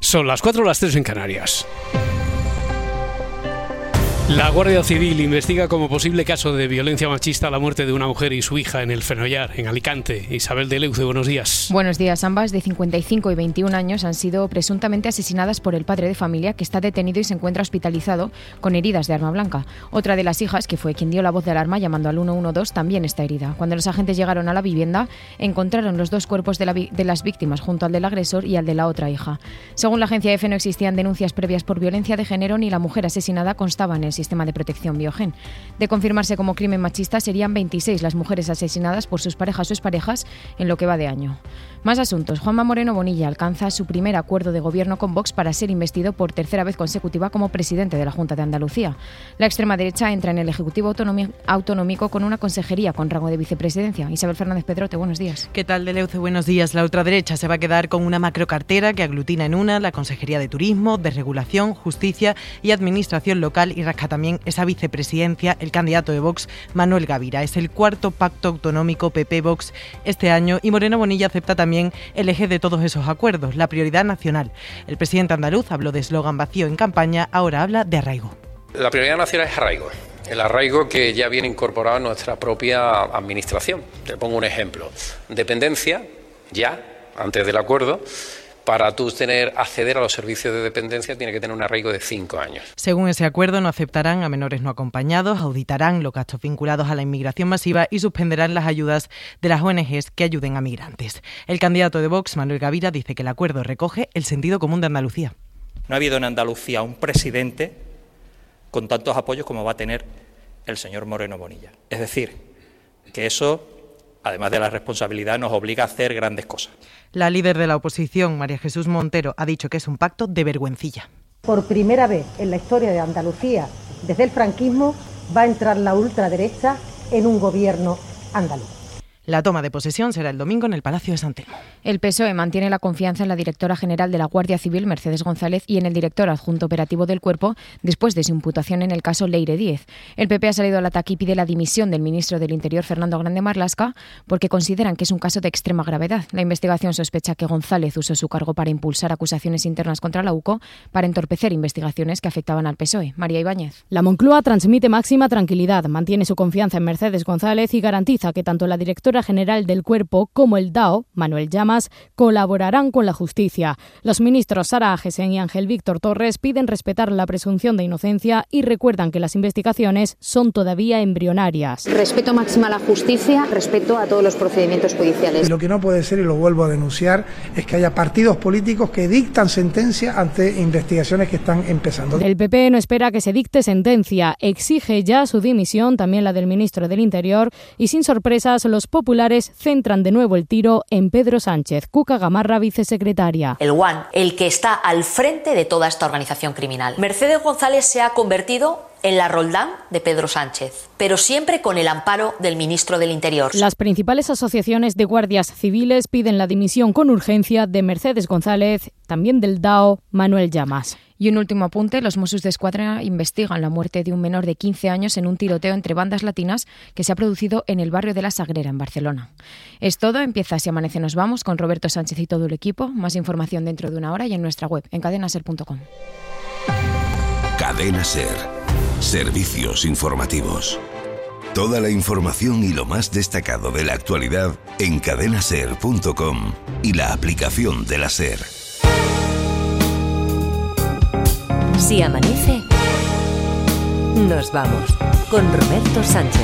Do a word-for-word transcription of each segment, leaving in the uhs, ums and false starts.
Son las cuatro, las tres en Canarias. La Guardia Civil investiga como posible caso de violencia machista la muerte de una mujer y su hija en el Fenollar, en Alicante. Isabel de Leuce, buenos días. Buenos días. Ambas, de cincuenta y cinco y veintiún años, han sido presuntamente asesinadas por el padre de familia, que está detenido y se encuentra hospitalizado con heridas de arma blanca. Otra de las hijas, que fue quien dio la voz de alarma llamando al uno uno dos, también está herida. Cuando los agentes llegaron a la vivienda, encontraron los dos cuerpos de, la vi- de las víctimas junto al del agresor y al de la otra hija. Según la agencia EFE, no existían denuncias previas por violencia de género ni la mujer asesinada constaba en el sistema de protección Biogen. De confirmarse como crimen machista, serían veintiséis las mujeres asesinadas por sus parejas o exparejas en lo que va de año. Más asuntos. Juanma Moreno Bonilla alcanza su primer acuerdo de gobierno con Vox para ser investido por tercera vez consecutiva como presidente de la Junta de Andalucía. La extrema derecha entra en el Ejecutivo autonomi- Autonómico con una consejería con rango de vicepresidencia. Isabel Fernández Pedrote, buenos días. ¿Qué tal, de Leuce? Buenos días. La ultraderecha se va a quedar con una macrocartera que aglutina en una la Consejería de Turismo, Desregulación, Justicia y Administración Local, y rasca también esa vicepresidencia el candidato de Vox, Manuel Gavira. Es el cuarto pacto autonómico P P-Vox este año y Moreno Bonilla acepta también el eje de todos esos acuerdos, la prioridad nacional. El presidente andaluz habló de eslogan vacío en campaña, ahora habla de arraigo. La prioridad nacional es arraigo. El arraigo que ya viene incorporado en nuestra propia administración. Te pongo un ejemplo. Dependencia, ya, antes del acuerdo. Para tú tener acceder a los servicios de dependencia tiene que tener un arraigo de cinco años. Según ese acuerdo, no aceptarán a menores no acompañados, auditarán los gastos vinculados a la inmigración masiva y suspenderán las ayudas de las O N Ges que ayuden a migrantes. El candidato de Vox, Manuel Gavira, dice que el acuerdo recoge el sentido común de Andalucía. No ha habido en Andalucía un presidente con tantos apoyos como va a tener el señor Moreno Bonilla. Es decir, que eso, además de la responsabilidad, nos obliga a hacer grandes cosas. La líder de la oposición, María Jesús Montero, ha dicho que es un pacto de vergüencilla. Por primera vez en la historia de Andalucía, desde el franquismo, va a entrar la ultraderecha en un gobierno andaluz. La toma de posesión será el domingo en el Palacio de San Telmo. El P S O E mantiene la confianza en la directora general de la Guardia Civil, Mercedes González, y en el director adjunto operativo del Cuerpo, después de su imputación en el caso Leire Díez. El P P ha salido al ataque y pide la dimisión del ministro del Interior, Fernando Grande Marlaska, porque consideran que es un caso de extrema gravedad. La investigación sospecha que González usó su cargo para impulsar acusaciones internas contra la U C O, para entorpecer investigaciones que afectaban al P S O E. María Ibáñez. La Moncloa transmite máxima tranquilidad, mantiene su confianza en Mercedes González y garantiza que tanto la directora general del Cuerpo como el D A O, Manuel Llamas, colaborarán con la justicia. Los ministros Sara Agesen y Ángel Víctor Torres piden respetar la presunción de inocencia y recuerdan que las investigaciones son todavía embrionarias. Respeto máximo a la justicia, respeto a todos los procedimientos judiciales. Lo que no puede ser, y lo vuelvo a denunciar, es que haya partidos políticos que dictan sentencia ante investigaciones que están empezando. El P P no espera que se dicte sentencia, exige ya su dimisión, también la del ministro del Interior, y sin sorpresas los populares centran de nuevo el tiro en Pedro Sánchez. Cuca Gamarra, vicesecretaria. El One, el que está al frente de toda esta organización criminal. Mercedes González se ha convertido en la Roldán de Pedro Sánchez, pero siempre con el amparo del ministro del Interior. Las principales asociaciones de guardias civiles piden la dimisión con urgencia de Mercedes González, también del D A O, Manuel Llamas. Y un último apunte, los Mossos d'Esquadra investigan la muerte de un menor de quince años en un tiroteo entre bandas latinas que se ha producido en el barrio de La Sagrera, en Barcelona. Es todo, empieza Si Amanece Nos Vamos, con Roberto Sánchez y todo el equipo. Más información dentro de una hora y en nuestra web, en cadena ser punto com. Cadena Ser. Servicios informativos. Toda la información y lo más destacado de la actualidad en cadena ser punto com y la aplicación de la SER. Si amanece, nos vamos con Roberto Sánchez.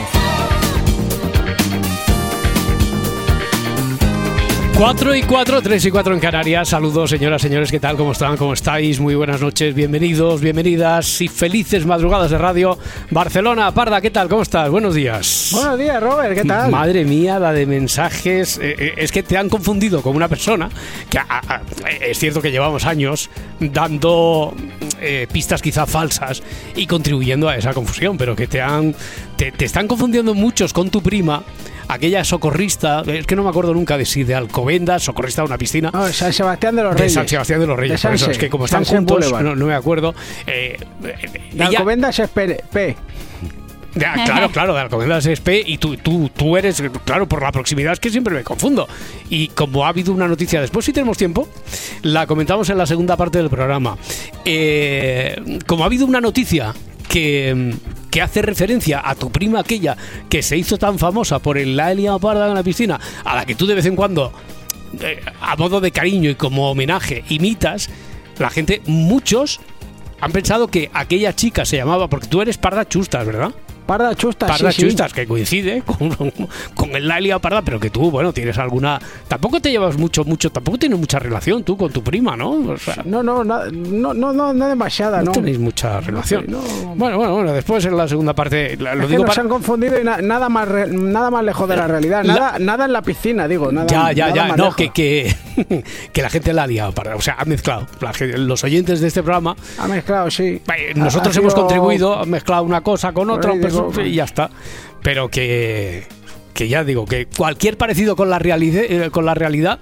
cuatro y cuatro, tres y cuatro en Canarias. Saludos, señoras, señores, ¿qué tal? ¿Cómo están? ¿Cómo estáis? Muy buenas noches, bienvenidos, bienvenidas y felices madrugadas de radio. Barcelona, Parda, ¿qué tal? ¿Cómo estás? Buenos días. Buenos días, Robert, ¿qué tal? Madre mía, la de mensajes. Eh, eh, es que te han confundido con una persona que a, a, es cierto que llevamos años dando eh, pistas quizá falsas y contribuyendo a esa confusión, pero que te han te, te están confundiendo muchos con tu prima, aquella socorrista, es que no me acuerdo nunca de si de Alcobendas, socorrista de una piscina. No, San Sebastián de los Reyes. De San Sebastián de los Reyes, de por eso es que como están Sanse juntos, no, no me acuerdo. Eh, de Alcobendas es P. P. Ya, claro, claro, de Alcobendas S P y tú, tú, tú eres, claro, por la proximidad es que siempre me confundo. Y como ha habido una noticia después, si tenemos tiempo, la comentamos en la segunda parte del programa. Eh, como ha habido una noticia que, que hace referencia a tu prima aquella que se hizo tan famosa por el la he liado parda en la piscina, a la que tú de vez en cuando, eh, a modo de cariño y como homenaje, imitas, la gente, muchos han pensado que aquella chica se llamaba, porque tú eres Parda Chustas, ¿verdad? Parda Chustas, Parda sí, Chustas, sí. que coincide con, con el la he liado parda, pero que tú, bueno, tienes alguna... Tampoco te llevas mucho, mucho, tampoco tienes mucha relación tú con tu prima, ¿no? O sea, no, no, no, no, no, no, no demasiada, no. No tenéis mucha relación. No, bueno, bueno, bueno, después en la segunda parte... Lo es digo que nos para... han confundido y na, nada, más re, nada más lejos de la realidad. Nada, la... nada en la piscina, digo. Nada, ya, ya, nada ya, más no, lejos. que, que, que la gente la ha liado, parda. O sea, ha mezclado. La, los oyentes de este programa... Ha mezclado, sí. Nosotros ha, ha hemos sido... contribuido, mezclado una cosa con otra, pues, digo, y ya está. Pero que, que ya digo, que cualquier parecido con la, realidad, con la realidad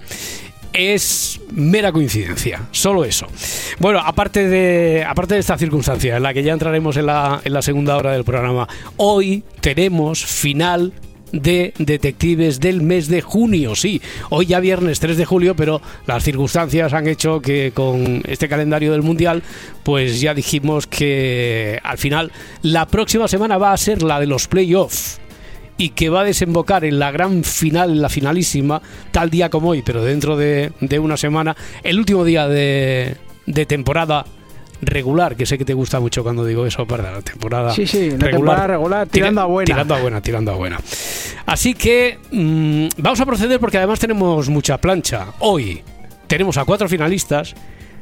es mera coincidencia, solo eso. Bueno, aparte de, aparte de esta circunstancia, en la que ya entraremos en la, en la segunda hora del programa, hoy tenemos final de detectives del mes de junio. Sí, hoy ya viernes tres de julio, pero las circunstancias han hecho que con este calendario del Mundial, pues ya dijimos que al final la próxima semana va a ser la de los playoffs y que va a desembocar en la gran final, en la finalísima, tal día como hoy, pero dentro de, de una semana, el último día de, de temporada regular, que sé que te gusta mucho cuando digo eso, para la temporada sí, sí, la regular, temporada regular, tirando a buena. Tirando a buena, tirando a buena. Así que mmm, vamos a proceder porque además tenemos mucha plancha. Hoy tenemos a cuatro finalistas,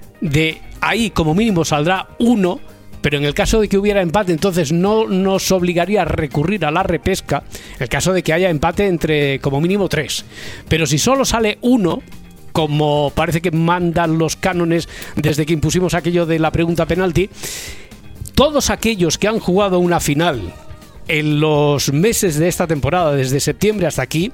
de ahí como mínimo saldrá uno, pero en el caso de que hubiera empate, entonces no nos obligaría a recurrir a la repesca, en el caso de que haya empate entre como mínimo tres. Pero si solo sale uno, como parece que mandan los cánones desde que impusimos aquello de la pregunta penalti, todos aquellos que han jugado una final en los meses de esta temporada, desde septiembre hasta aquí,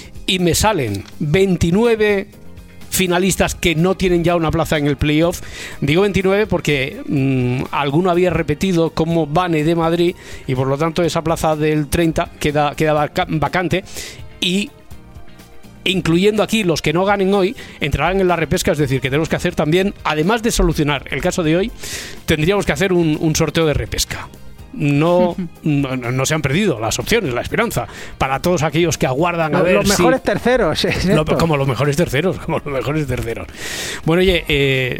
y me salen veintinueve finalistas que no tienen ya una plaza en el playoff. Digo veintinueve porque mmm, alguno había repetido como Vane de Madrid y por lo tanto esa plaza del treinta queda, queda vacante, y incluyendo aquí los que no ganen hoy, entrarán en la repesca. Es decir, que tenemos que hacer también, además de solucionar el caso de hoy, tendríamos que hacer un, un sorteo de repesca. No, no, no se han perdido las opciones, la esperanza, para todos aquellos que aguardan a los, ver los mejores si, terceros, lo, como los mejores terceros, como los mejores terceros. Bueno, oye, eh,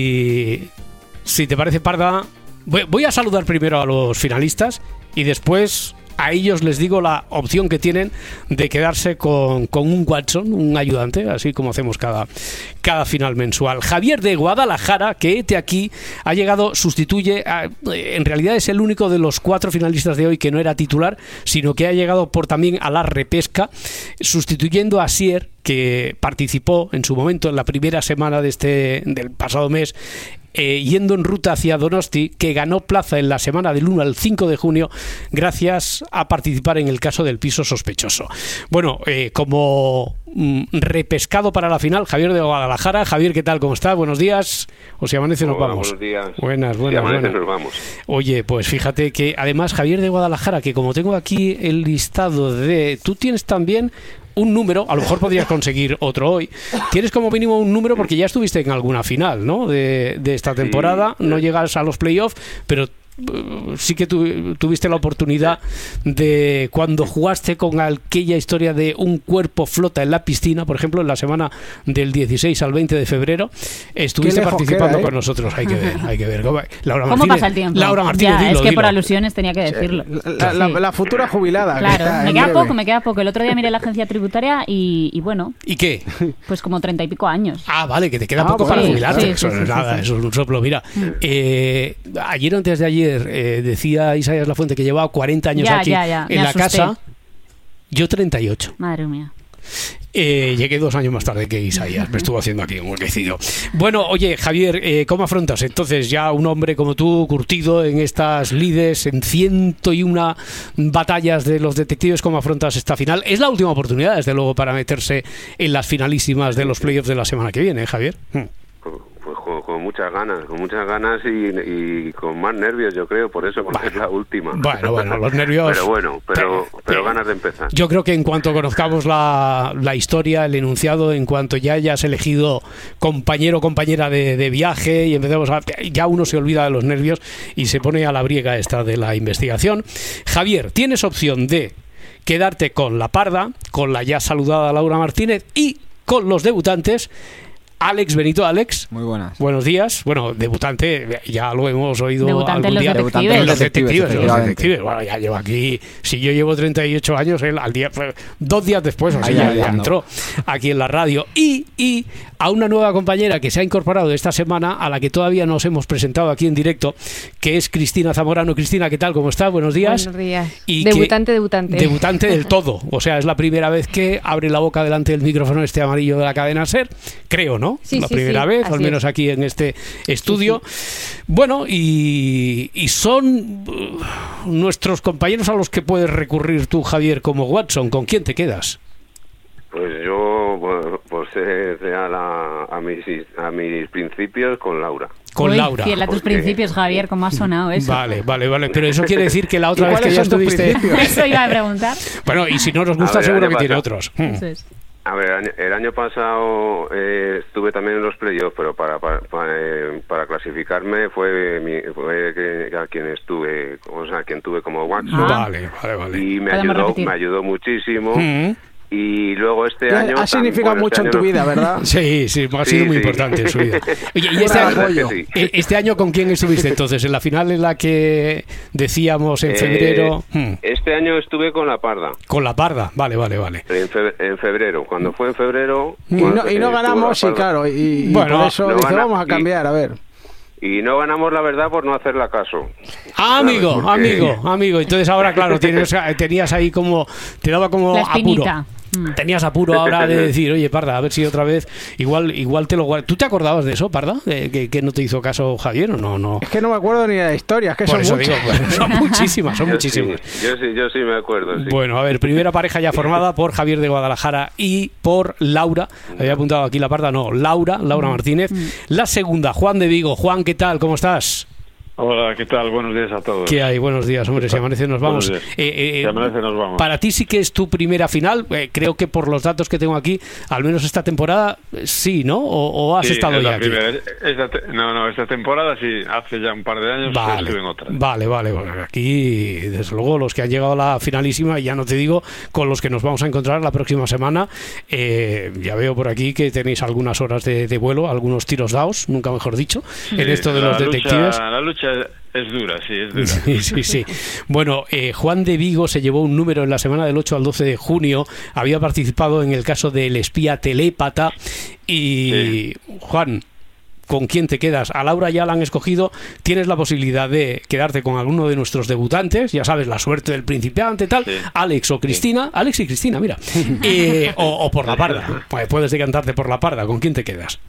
si, si te parece, Parda, voy, voy a saludar primero a los finalistas y después a ellos les digo la opción que tienen de quedarse con, con un Watson, un ayudante, así como hacemos cada, cada final mensual. Javier de Guadalajara, que este aquí ha llegado, sustituye, a, en realidad es el único de los cuatro finalistas de hoy que no era titular, sino que ha llegado por también a la repesca, sustituyendo a Sier, que participó en su momento en la primera semana de este del pasado mes, Eh, yendo en ruta hacia Donosti, que ganó plaza en la semana del uno al cinco de junio gracias a participar en el caso del piso sospechoso. Bueno, eh, como mm, repescado para la final, Javier de Guadalajara. Javier, ¿qué tal? ¿Cómo está? Buenos días. O si amanece nos Hola, vamos. Buenos días. Buenas, buenas. Si amanece buenas. nos vamos. Oye, pues fíjate que además Javier de Guadalajara, que como tengo aquí el listado de... Tú tienes también un número, a lo mejor podrías conseguir otro hoy. Tienes como mínimo un número porque ya estuviste en alguna final, ¿no? De, de esta temporada. Sí. No llegas a los playoffs, pero uh, sí que tu, tuviste la oportunidad de, cuando jugaste con aquella historia de un cuerpo flota en la piscina, por ejemplo, en la semana del dieciséis al veinte de febrero, estuviste participando queda, ¿eh? con nosotros. Hay que ver, hay que ver. ¿Cómo Laura Martínez, pasa el tiempo? Laura Martínez, ya, dilo, es que dilo. por alusiones tenía que decirlo. La, la, sí. la, la futura jubilada. Claro, me queda breve. poco, me queda poco. El otro día miré la agencia tributaria y, y bueno. ¿Y qué? Pues como treinta y pico años. Ah, vale, que te queda ah, poco pues para sí, jubilarte. sí, eso sí, no es sí, nada, sí. eso es un soplo. Mira, eh, ayer o antes de ayer eh, decía Isaías Lafuente que llevaba cuarenta años ya, aquí ya, ya. en Me la asusté. casa. Yo treinta y ocho. Madre mía. Eh, llegué dos años más tarde que Isaías, me estuvo haciendo aquí un huequecillo. Bueno, oye, Javier, eh, ¿cómo afrontas entonces ya un hombre como tú, curtido en estas lides, en ciento y una batallas de los detectives, cómo afrontas esta final? Es la última oportunidad, desde luego, para meterse en las finalísimas de los playoffs de la semana que viene, ¿eh, Javier? Pues con, con muchas ganas, con muchas ganas y, y con más nervios, yo creo, por eso, porque bueno, es la última. Bueno, bueno, los nervios... Pero bueno, pero, te, pero te, ganas de empezar. Yo creo que en cuanto conozcamos la, la historia, el enunciado, en cuanto ya hayas elegido compañero o compañera de, de viaje y empecemos a... Ya uno se olvida de los nervios y se pone a la briega esta de la investigación. Javier, tienes opción de quedarte con la parda, con la ya saludada Laura Martínez y con los debutantes. Alex Benito, Alex. Muy buenas. Buenos días. Bueno, debutante, ya lo hemos oído debutante algún los día. Detectives. Debutante los detectives. Detectives, Los detectives. Bueno, ya llevo aquí, si yo llevo treinta y ocho años, él al día, dos días después, o sea, ya, ya entró aquí en la radio. Y, y a una nueva compañera que se ha incorporado esta semana, a la que todavía nos hemos presentado aquí en directo, que es Cristina Zamorano. Cristina, ¿qué tal? ¿Cómo estás? Buenos días. Buenos días. Y debutante, que, debutante. Debutante del todo. O sea, es la primera vez que abre la boca delante del micrófono este amarillo de la cadena SER. Creo, ¿no? Sí, la sí, primera sí, vez, al menos es. aquí en este estudio. Sí, sí. Bueno, y, y son uh, nuestros compañeros a los que puedes recurrir tú, Javier, como Watson. ¿Con quién te quedas? Pues yo, por, por ser real a, a, mis, a mis principios, con Laura. Con Uy, Laura. Fiel a tus Porque... principios, Javier, ¿cómo ha sonado eso? Vale, vale, vale. Pero eso quiere decir que la otra vez que ya son tus estuviste... Eso iba a preguntar. Bueno, y si no nos gusta, ver, seguro que pasa. tiene otros. Eso es. A ver, el año pasado eh, estuve también en los playoffs, pero para para, para, eh, para clasificarme fue, mi, fue que, a quien estuve, o sea, a quien tuve como Watson. Ah. Vale, vale, vale. Y me Podemos ayudó, repetir. me ayudó muchísimo. Mm. Y luego este año... Ha significado bueno, mucho este en tu año vida, no. ¿verdad? Sí, sí, ha Sí, sido muy sí. importante en su vida. Oye, ¿y este La año, verdad es que sí. este año con quién estuviste entonces? ¿En la final en la que decíamos en Eh, febrero? Hmm. Este año estuve con la Parda. Con la parda, vale, vale, vale. En, fe, en febrero, cuando fue en febrero... Y cuando no, y no estuvo ganamos, la y Parda. claro, y, y Bueno, por eso no dice, gana- vamos a y- cambiar, a ver. Y no ganamos, la verdad, por no hacerla caso. Ah, amigo, Porque- amigo, amigo. Entonces ahora, claro, tienes, tenías ahí como... Te daba como La apuro. espinita. Mm. Tenías apuro ahora de decir, oye, Parda, a ver si otra vez igual igual te lo guardas. ¿Tú te acordabas de eso, Parda? ¿De que, que no te hizo caso Javier o no? no? Es que no me acuerdo ni de la historia, es que Por son eso muchas. digo, bueno, son muchísimas, son Yo muchísimas. Sí, yo sí, yo sí me acuerdo, sí. Bueno, a ver, primera pareja ya formada por Javier de Guadalajara y por Laura. Había apuntado aquí la Parda, no, Laura, Laura Martínez. La segunda, Juan de Vigo. Juan, ¿qué tal? ¿Cómo estás? Hola, ¿qué tal? Buenos días a todos. ¿Qué hay? Buenos días, hombre. Si amanece nos vamos. Buenos días. Eh, eh, Si amanece nos vamos. Para ti sí que es tu primera final. Eh, creo que por los datos que tengo aquí, al menos esta temporada, eh, sí, ¿no? ¿O, o has Sí, estado es la ya aquí? primera. Esta te- no, no, esta temporada sí, hace ya un par de años Vale, estuve en otra. vale, vale. Bueno, aquí, desde luego, los que han llegado a la finalísima, ya no te digo, con los que nos vamos a encontrar la próxima semana. Eh, ya veo por aquí que tenéis algunas horas de, de vuelo, algunos tiros dados, nunca mejor dicho, en Sí, esto de la los lucha- detectives. La lucha es dura, sí, es dura. Sí, sí, sí. Bueno, eh, Juan de Vigo se llevó un número en la semana del ocho al doce de junio. Había participado en el caso del espía telépata. Y, Juan, ¿con quién te quedas? A Laura ya la han escogido. Tienes la posibilidad de quedarte con alguno de nuestros debutantes. Ya sabes, la suerte del principiante, tal. Sí. Alex o Cristina. Alex y Cristina, mira. Eh, o, o por la Parda. Pues puedes decantarte por la Parda. ¿Con quién te quedas?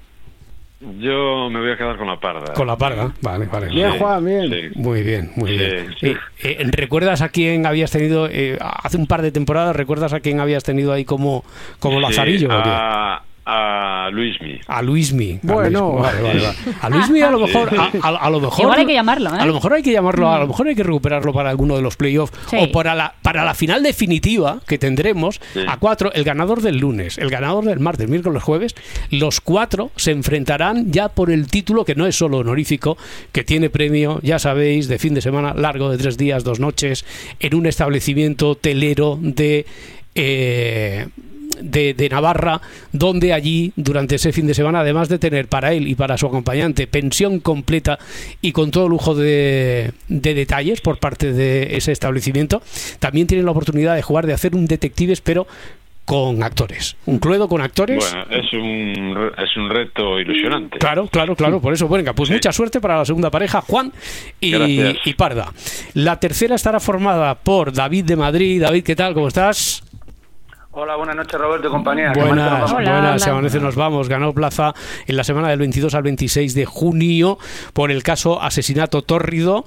Yo me voy a quedar con la Parda. Con la Parda. Vale, vale. Bien, Juan, bien. Sí. Muy bien, muy Sí, bien. sí. Eh, eh, ¿Recuerdas a quién habías tenido, eh, hace un par de temporadas, recuerdas a quién habías tenido ahí como, como Sí, Lazarillo? ¿o qué? a, a Luismi. A Luismi. A Bueno. Luismi. Vale, vale, vale. A Luismi a lo mejor, a, a- a lo mejor, Igual hay que llamarlo, ¿eh? a lo mejor hay que llamarlo, a lo mejor hay que recuperarlo para alguno de los playoffs Sí. o para la para la final definitiva que tendremos Sí. a cuatro, el ganador del lunes, el ganador del martes, miércoles, jueves, los cuatro se enfrentarán ya por el título que no es solo honorífico, que tiene premio, ya sabéis, de fin de semana largo de tres días, dos noches, en un establecimiento telero de eh, De, de Navarra, donde allí durante ese fin de semana, además de tener para él y para su acompañante pensión completa y con todo lujo de, de detalles por parte de ese establecimiento, también tienen la oportunidad de jugar, de hacer un detectives, pero con actores, un Cluedo con actores. Bueno, es un, re- es un reto ilusionante. Claro, claro, claro, por eso, venga, pues Sí. mucha suerte para la segunda pareja, Juan y, Gracias. y Parda. La tercera estará formada por David de Madrid. David, ¿qué tal? ¿Cómo estás? Hola, buenas noches, Roberto y compañía. Buenas, Hola, buenas, hola. se amanece, nos vamos. Ganó plaza en la semana del veintidós al veintiséis de junio por el caso Asesinato Tórrido.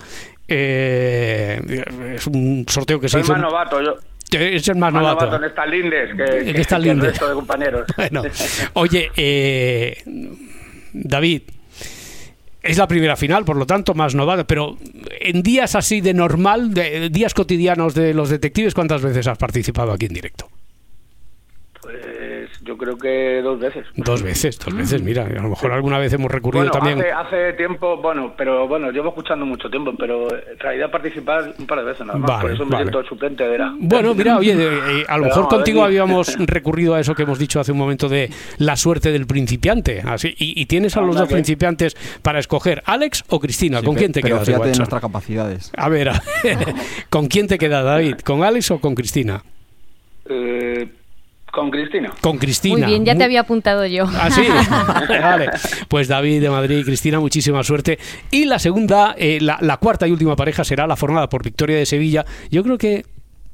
Eh, es un sorteo que se Soy hizo. más novato, yo. Es el más, Más novato. novato en estas lindes que, En que- estas que el lindes. resto de compañeros. Bueno, oye, eh, David, Es la primera final, por lo tanto, más novato. Pero en días así de normal, de días cotidianos de los detectives, ¿cuántas veces has participado aquí en directo? Pues yo creo que dos veces. Dos veces, dos veces, mira, a lo mejor alguna vez hemos recurrido Bueno, también... hace, hace tiempo, bueno, pero bueno, llevo escuchando mucho tiempo, pero en realidad participar un par de veces nada más, Vale, por eso me vale. siento el suplente de la... Bueno, mira, oye, eh, eh, a lo Pero mejor vamos, a contigo ver, habíamos recurrido a eso que hemos dicho hace un momento de la suerte del principiante. Así, y, y tienes a los Anda, dos que- principiantes para escoger, Alex o Cristina. Sí, ¿Con pe- quién te pero quedas? de fíjate en WhatsApp? nuestras capacidades. A ver, a ver, ¿con quién te queda, David? ¿Con Alex o con Cristina? Eh, con Cristina. Con Cristina. Muy bien, ya te Muy- había apuntado yo. ¿Ah, sí? Vale. Pues David de Madrid y Cristina, muchísima suerte. Y la segunda, eh, la, la cuarta y última pareja será la formada por Victoria de Sevilla. Yo creo que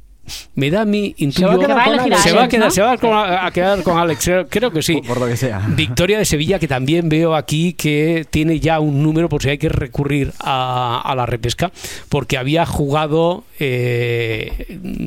me da mi intuyo... Se va a quedar con Alex, Se va a ¿no? quedar, se va a, con- a quedar con Alex, creo- creo que sí. Por lo que sea. Victoria de Sevilla, que también veo aquí que tiene ya un número por si hay que recurrir a, a la repesca, porque había jugado eh,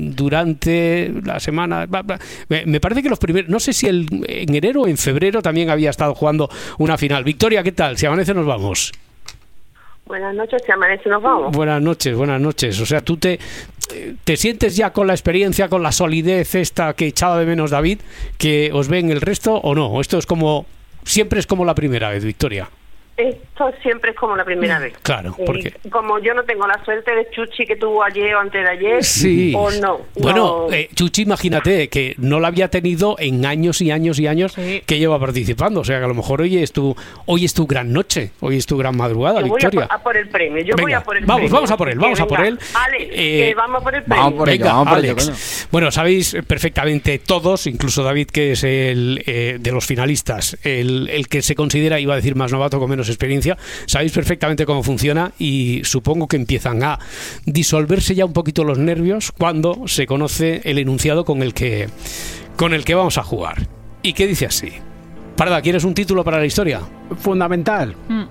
durante la semana... bla, bla. Me, me parece que los primeros... No sé si el, en enero o en febrero también había estado jugando una final. Victoria, ¿qué tal? Si amanece nos vamos. Buenas noches, si amanece nos vamos. Buenas noches, buenas noches. O sea, tú te, te sientes ya con la experiencia, con la solidez esta que echaba de menos David, que os ve en el resto, ¿o no? Esto es como... Siempre es como la primera vez, Victoria. Esto siempre es como la primera vez. Claro, Eh, porque... Como yo no tengo la suerte de Chuchi que tuvo ayer o antes de ayer, Sí. o no. Bueno, no. eh, Chuchi, imagínate que no la había tenido en años y años y años que lleva participando. O sea, que a lo mejor hoy es tu, hoy es tu gran noche, hoy es tu gran madrugada, Yo voy a Victoria. por, a por el premio, yo voy Venga, a por el vamos, premio. vamos a por él, Así vamos que a por venga, él. Alex, Eh, que vamos a por el premio. Vamos por ello, Venga, vamos por ello, Alex. coño. Bueno, sabéis perfectamente todos, incluso David, que es el eh, de los finalistas, el, el que se considera, iba a decir, más novato con menos experiencia. Sabéis perfectamente cómo funciona y supongo que empiezan a disolverse ya un poquito los nervios cuando se conoce el enunciado con el que con el que vamos a jugar. ¿Y qué dice así? Parda, ¿quieres un título para la historia? Fundamental. Mm.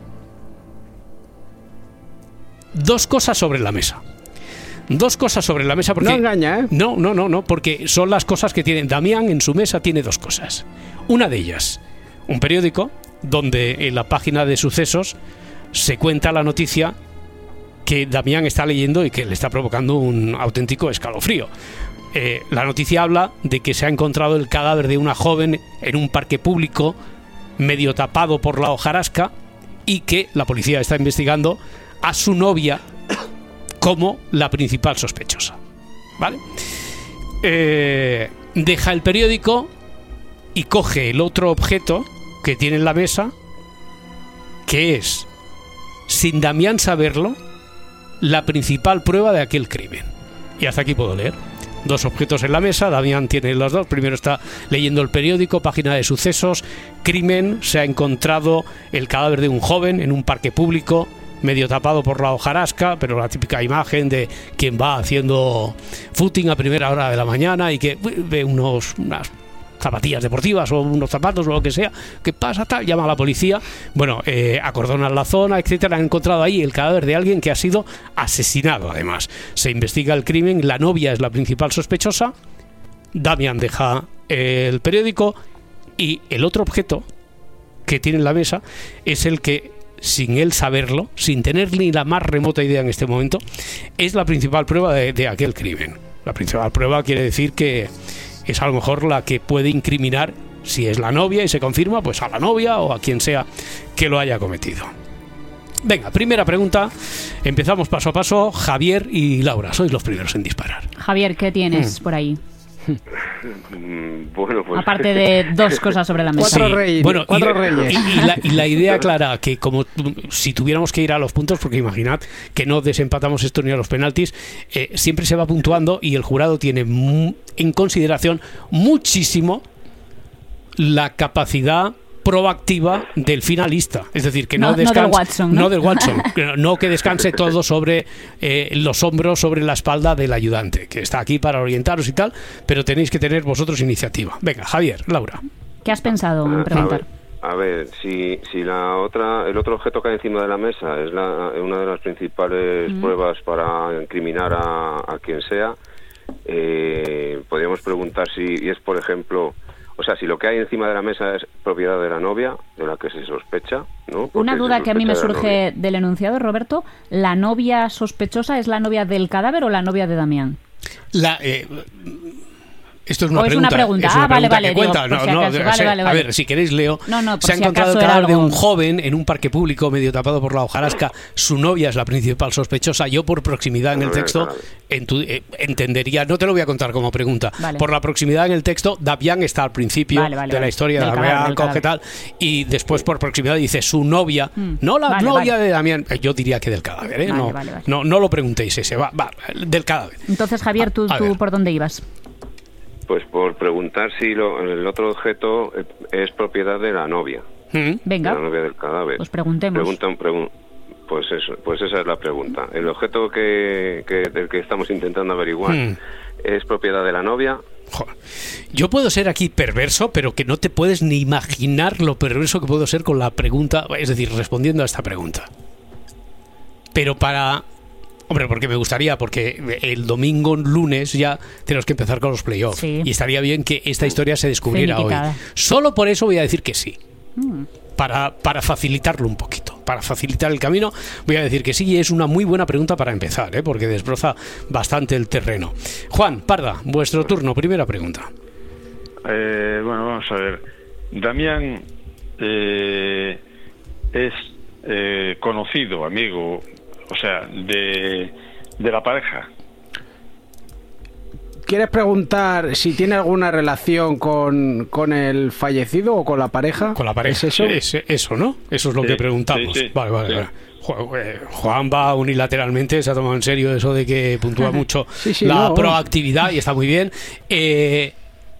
Dos cosas sobre la mesa. Dos cosas sobre la mesa porque... No engaña, ¿eh? No, no, no, no, porque son las cosas que tiene... Damián en su mesa tiene dos cosas. Una de ellas, un periódico donde en la página de sucesos se cuenta la noticia que Damián está leyendo y que le está provocando un auténtico escalofrío. Eh, la noticia habla de que se ha encontrado el cadáver de una joven en un parque público medio tapado por la hojarasca y que la policía está investigando a su novia como la principal sospechosa. ¿Vale? Eh, deja el periódico y coge el otro objeto que tiene en la mesa, que es, sin Damián saberlo, la principal prueba de aquel crimen. Y hasta aquí puedo leer. Dos objetos en la mesa, Damián tiene los dos. Primero está leyendo el periódico, página de sucesos, crimen, se ha encontrado el cadáver de un joven en un parque público, medio tapado por la hojarasca, pero la típica imagen de quien va haciendo footing a primera hora de la mañana y que ve unos unas zapatillas deportivas o unos zapatos o lo que sea, ¿qué pasa? Tal, llama a la policía, bueno, eh, acordonan la zona, etcétera. Han encontrado ahí el cadáver de alguien que ha sido asesinado. Además, se investiga el crimen, la novia es la principal sospechosa, Damián deja el periódico y el otro objeto que tiene en la mesa es el que, sin él saberlo, sin tener ni la más remota idea en este momento, es la principal prueba de, de aquel crimen. La principal prueba quiere decir que es a lo mejor la que puede incriminar, si es la novia y se confirma, pues a la novia o a quien sea que lo haya cometido. Venga, primera pregunta. Empezamos paso a paso. Javier y Laura, sois los primeros en disparar. Javier, ¿qué tienes Mm. por ahí? Bueno, pues... Aparte de dos cosas sobre la mesa. Cuatro reyes. Bueno, cuatro y, reyes. y- y la, y la idea clara, que como tu- si tuviéramos que ir a los puntos, porque imaginad que no desempatamos esto ni a los penaltis, eh, siempre se va puntuando y el jurado tiene mu- en consideración muchísimo la capacidad proactiva del finalista, es decir, que no, No- no del descanse, Watson, ¿no? del Watson, que no que descanse todo sobre eh, los hombros, sobre la espalda del ayudante, que está aquí para orientaros y tal, pero tenéis que tener vosotros iniciativa. Venga, Javier, Laura. ¿Qué has pensado en A preguntar? ver, a ver, si, si la otra, el otro objeto que hay encima de la mesa es la, una de las principales Mm. pruebas para incriminar a, a quien sea, eh, podríamos preguntar si y es, por ejemplo, o sea, si lo que hay encima de la mesa es propiedad de la novia, de la que se sospecha, ¿no? Porque Una duda que a mí me de surge del enunciado, Roberto, ¿la novia sospechosa es la novia del cadáver o la novia de Damián? La... Eh, Esto es una o es pregunta. Una pregunta. Es una ah, vale, pregunta vale. que Digo, cuenta. No, si no, acaso, o vale, sea, vale, a vale. ver, si queréis leo. No, no, por se ha si encontrado el acaso era cadáver de algo- un joven en un parque público medio tapado por la hojarasca. Su novia es la principal sospechosa. Yo, por proximidad en el texto, en tu- eh, entendería, no te lo voy a contar como pregunta, Vale. por la proximidad en el texto, Damián está al principio Vale, vale, de la vale. historia de Del Damián, cadáver, del coge cadáver. tal, y después por proximidad dice su novia, Mm. no la Vale, novia vale. de Damián. Eh, Yo diría que del cadáver, ¿eh? Vale, no, vale, vale. no, no lo preguntéis ese, va, va, del cadáver. Entonces, Javier, ¿tú, A tú ver. por dónde ibas? Pues por preguntar si lo- el otro objeto eh, es propiedad de la novia. Venga. De la novia del cadáver. Pues preguntemos. Preguntan, pregun- pues eso, pues esa es la pregunta. El objeto que, que del que estamos intentando averiguar Hmm. es propiedad de la novia. Yo puedo ser aquí perverso, pero que no te puedes ni imaginar lo perverso que puedo ser con la pregunta, es decir, respondiendo a esta pregunta. Pero para... Hombre, porque me gustaría, porque el domingo, lunes, ya tenemos que empezar con los playoffs. Sí. Y estaría bien que esta historia se descubriera hoy. Finiquitada. Solo por eso voy a decir que sí. Mm. Para, para facilitarlo un poquito, para facilitar el camino, voy a decir que sí, y es una muy buena pregunta para empezar, ¿eh? Porque desbroza bastante el terreno. Juan, Parda, vuestro turno, primera pregunta. Eh, bueno, vamos a ver. Damián eh, es eh, conocido, amigo, o sea, de, de la pareja. ¿Quieres preguntar si tiene alguna relación con, con el fallecido o con la pareja? Con la pareja. ¿Es eso? Es- eso, ¿no? Eso es lo Sí, que preguntamos. sí, sí, vale, vale, sí. vale. Ju- eh, Juan va unilateralmente, se ha tomado en serio eso de que puntúa mucho Sí, sí, la no. proactividad y está muy bien. Eh,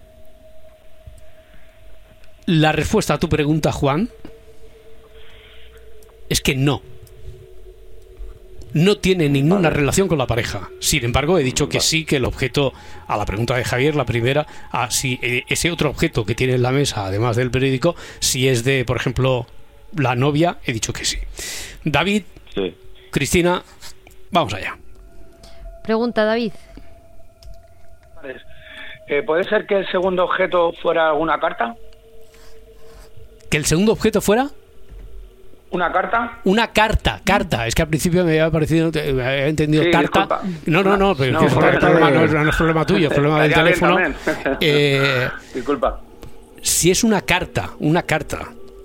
la respuesta a tu pregunta, Juan, es que no. No tiene ninguna relación con la pareja. Sin embargo, he dicho que sí, que el objeto, a la pregunta de Javier, la primera, a si eh, ese otro objeto que tiene en la mesa, además del periódico, si es de, por ejemplo, la novia, he dicho que sí. David, Cristina, vamos allá. Pregunta, David. Eh, ¿Puede ser que el segundo objeto fuera alguna carta? ¿Que el segundo objeto fuera? ¿Una carta? Una carta, carta. Es que al principio me había parecido, eh, me había entendido Sí, carta. disculpa. No, no, no, pero No, que es, joder, problema, no. no, es, no es problema tuyo, es problema del Ya bien, teléfono. también. Eh, Disculpa. si es una carta, una carta.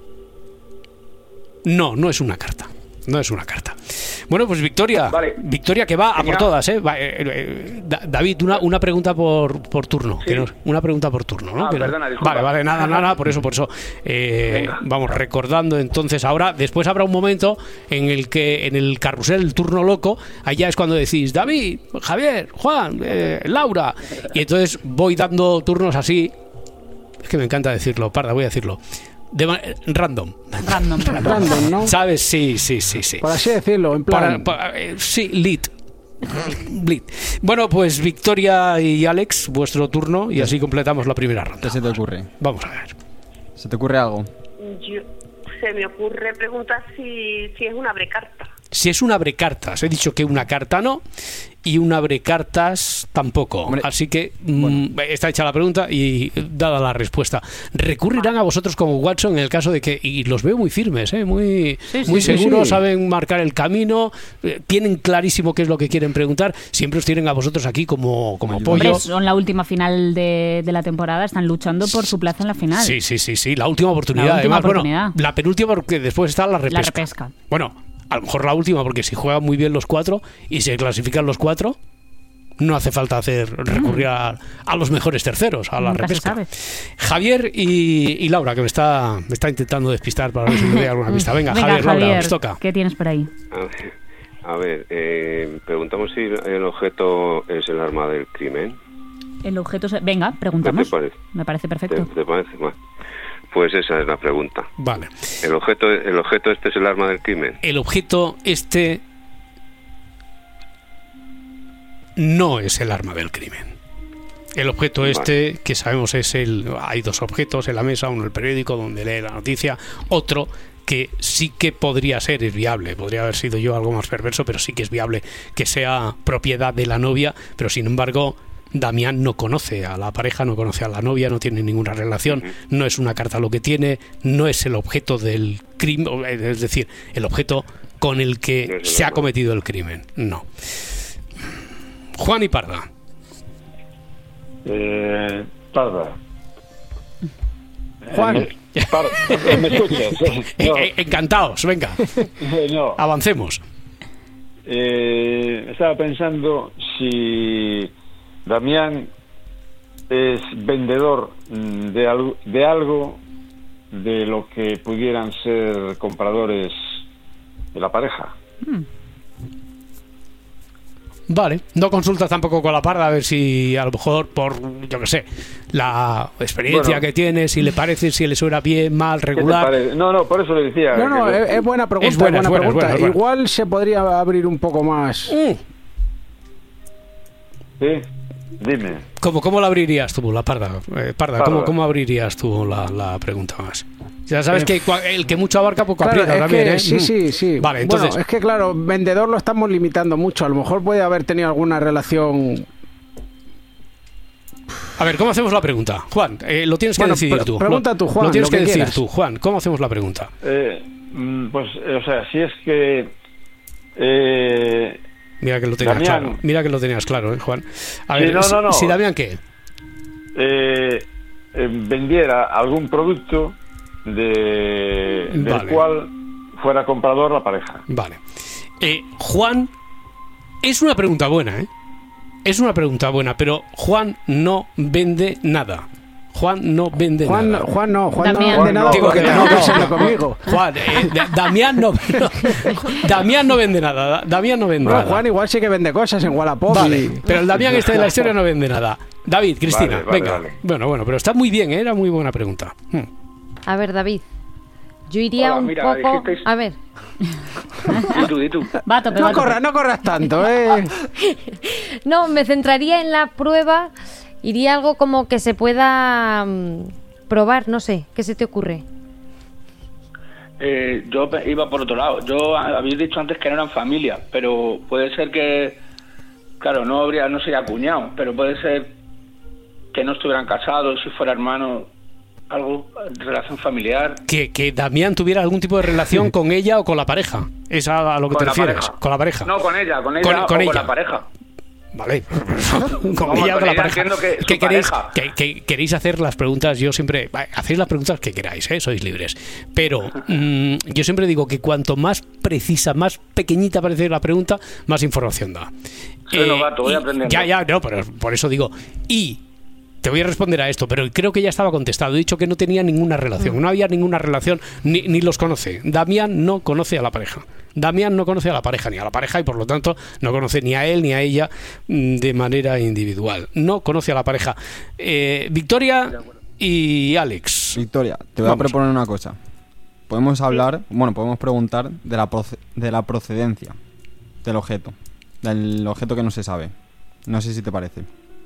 No, no es una carta. No es una carta. Bueno, pues Victoria. Victoria que va a por Venga. todas, ¿eh? Va, eh, eh, Da- David, una, una pregunta por, por turno. que no- una pregunta por turno, ¿no? Ah, Que no- perdona, disculpa. vale, vale, nada, nada, por eso, por eso. Eh, vamos recordando entonces ahora. Después habrá un momento en el que en el carrusel, el turno loco, allá es cuando decís David, Javier, Juan, eh, Laura. Y entonces voy dando turnos así. Es que me encanta decirlo, Parda, voy a decirlo. De ma- random. Random. Random, ¿no? ¿Sabes? Sí, sí, sí, sí. Por así decirlo, en Para- plan... para- eh, sí, lead. Lead. Bueno, pues Victoria y Alex, vuestro turno y así completamos la primera ronda. ¿Qué se te ocurre? Vamos a ver. ¿Se te ocurre algo? Yo, se me ocurre preguntar si, si es una brecarta. Si es un abrecartas, he dicho que una carta no y un abrecartas tampoco. Así que mm, está hecha la pregunta y dada la respuesta. Recurrirán a vosotros como Watson en el caso de que, y los veo muy firmes, ¿eh? muy, Sí, sí, muy sí, seguros, sí. saben marcar el camino, eh, tienen clarísimo qué es lo que quieren preguntar. Siempre os tienen a vosotros aquí como, como apoyo. Hombre, son la última final de, de la temporada, están luchando por su plaza en la final. Sí, sí, sí, sí, la última oportunidad. La última Además, bueno, oportunidad. la penúltima porque después está la repesca. La repesca. Bueno, a lo mejor la última porque si juegan muy bien los cuatro y se clasifican los cuatro, no hace falta hacer recurrir a, a los mejores terceros, a la Nunca se repesca. sabe. Javier y, y Laura, que me está, me está intentando despistar para ver si me doy alguna pista. Venga, Javier, Laura, os toca. ¿Qué tienes por ahí? A ver, a ver eh, preguntamos si el objeto es el arma del crimen. El objeto... se- Venga, ¿Qué preguntamos. te parece? Me parece ¿Te, perfecto. te parece? Bueno, pues esa es la pregunta. Vale. ¿El objeto, el objeto este es el arma del crimen? El objeto este no es el arma del crimen. El objeto Vale. este, que sabemos es el... Hay dos objetos en la mesa, uno el periódico donde lee la noticia, otro que sí que podría ser, es viable, podría haber sido yo algo más perverso, pero sí que es viable que sea propiedad de la novia, pero sin embargo Damián no conoce a la pareja, no conoce a la novia, no tiene ninguna relación, no es una carta lo que tiene, no es el objeto del crimen, es decir, el objeto con el que se ha cometido el crimen, no. Juan y Parda. Eh, Parda. Juan. Eh, me, Parda, ¿me escuchas? No. Encantados, venga. No. Avancemos. Eh, estaba pensando si Damián es vendedor de, al, de algo de lo que pudieran ser compradores de la pareja. Hmm. Vale, no consultas tampoco con la Parda a ver si a lo mejor por, yo qué sé, la experiencia bueno, que tiene, si le parece, si le suena bien, mal, regular. No, no, por eso le decía. No, no, es, es buena pregunta. Es buena, es buena, pregunta. Es buena, es buena. Igual se podría abrir un poco más. Mm. Sí, dime. ¿Cómo, cómo la abrirías tú, la Parda? Eh, Parda, Parda. ¿Cómo, ¿cómo abrirías tú la, la pregunta más? Ya sabes que el que mucho abarca poco claro, aprieta también, que, ¿eh? Sí, sí, sí. Vale, entonces... Bueno, es que claro, vendedor lo estamos limitando mucho. A lo mejor puede haber tenido alguna relación... A ver, ¿cómo hacemos la pregunta? Juan, eh, lo tienes que bueno, decidir tú. Pregunta tú, Juan. Lo tienes lo que, que decir quieras. tú, Juan. ¿Cómo hacemos la pregunta? Eh, pues, o sea, si es que... Eh, Mira que lo tenías Damián... claro. Mira que lo tenías claro, ¿eh, Juan? A ver, sí, no, no, no. si Damián, ¿qué? Eh, eh, vendiera algún producto... De, del vale. cual fuera comprador la pareja. Vale. Eh, Juan, es una pregunta buena, ¿eh? Es una pregunta buena, pero Juan no vende nada. Juan no vende Juan, nada. Juan no, Juan Damián. no vende nada. Digo porque que no, no, no, conmigo. Juan, eh, Damián no, no Damián no vende nada. Damián no vende bueno, nada. Juan igual sí que vende cosas en Wallapop. Vale, y... pero el Damián este de la historia no vende nada. David, Cristina, vale, vale, venga. Vale. Bueno, bueno, pero está muy bien, ¿eh? Era muy buena pregunta. Hmm. A ver, David. Yo iría Hola, un mira, poco... dijisteis... A ver. Di tú, di tú. Va, tope, no, va, corras, no corras tanto, ¿eh? No, me centraría en la prueba. Iría algo como que se pueda um, probar, no sé. ¿Qué se te ocurre? Eh, yo iba por otro lado. Yo habéis dicho antes que no eran familia, pero puede ser que... Claro, no habría, no sería cuñado, pero puede ser que no estuvieran casados, si fuera hermano... Algo, relación familiar. Que, que Damián tuviera algún tipo de relación con ella o con la pareja. ¿Es a, a lo que con te refieres? Pareja. Con la pareja. No, con ella, con ella con, o con, ella. con la pareja. Vale. con Vamos, ella o con la ella pareja. Que, que queréis, que, que queréis hacer las preguntas, yo siempre... Hacéis las preguntas que queráis, ¿eh? Sois libres. Pero mmm, yo siempre digo que cuanto más precisa, más pequeñita parece la pregunta, más información da. Soy eh, novato, voy aprendiendo. Ya, ya, no, pero por eso digo... Y... Te voy a responder a esto, pero creo que ya estaba contestado. He dicho que no tenía ninguna relación, no había ninguna relación, ni, ni los conoce. Damián no conoce a la pareja. Damián no conoce a la pareja, ni a la pareja, y por lo tanto no conoce ni a él ni a ella de manera individual. No conoce a la pareja. Eh, Victoria y Alex. Victoria, te voy Vamos. a proponer una cosa. Podemos hablar, bueno, podemos preguntar de la, proce- de la procedencia del objeto, del objeto que no se sabe. No sé si te parece.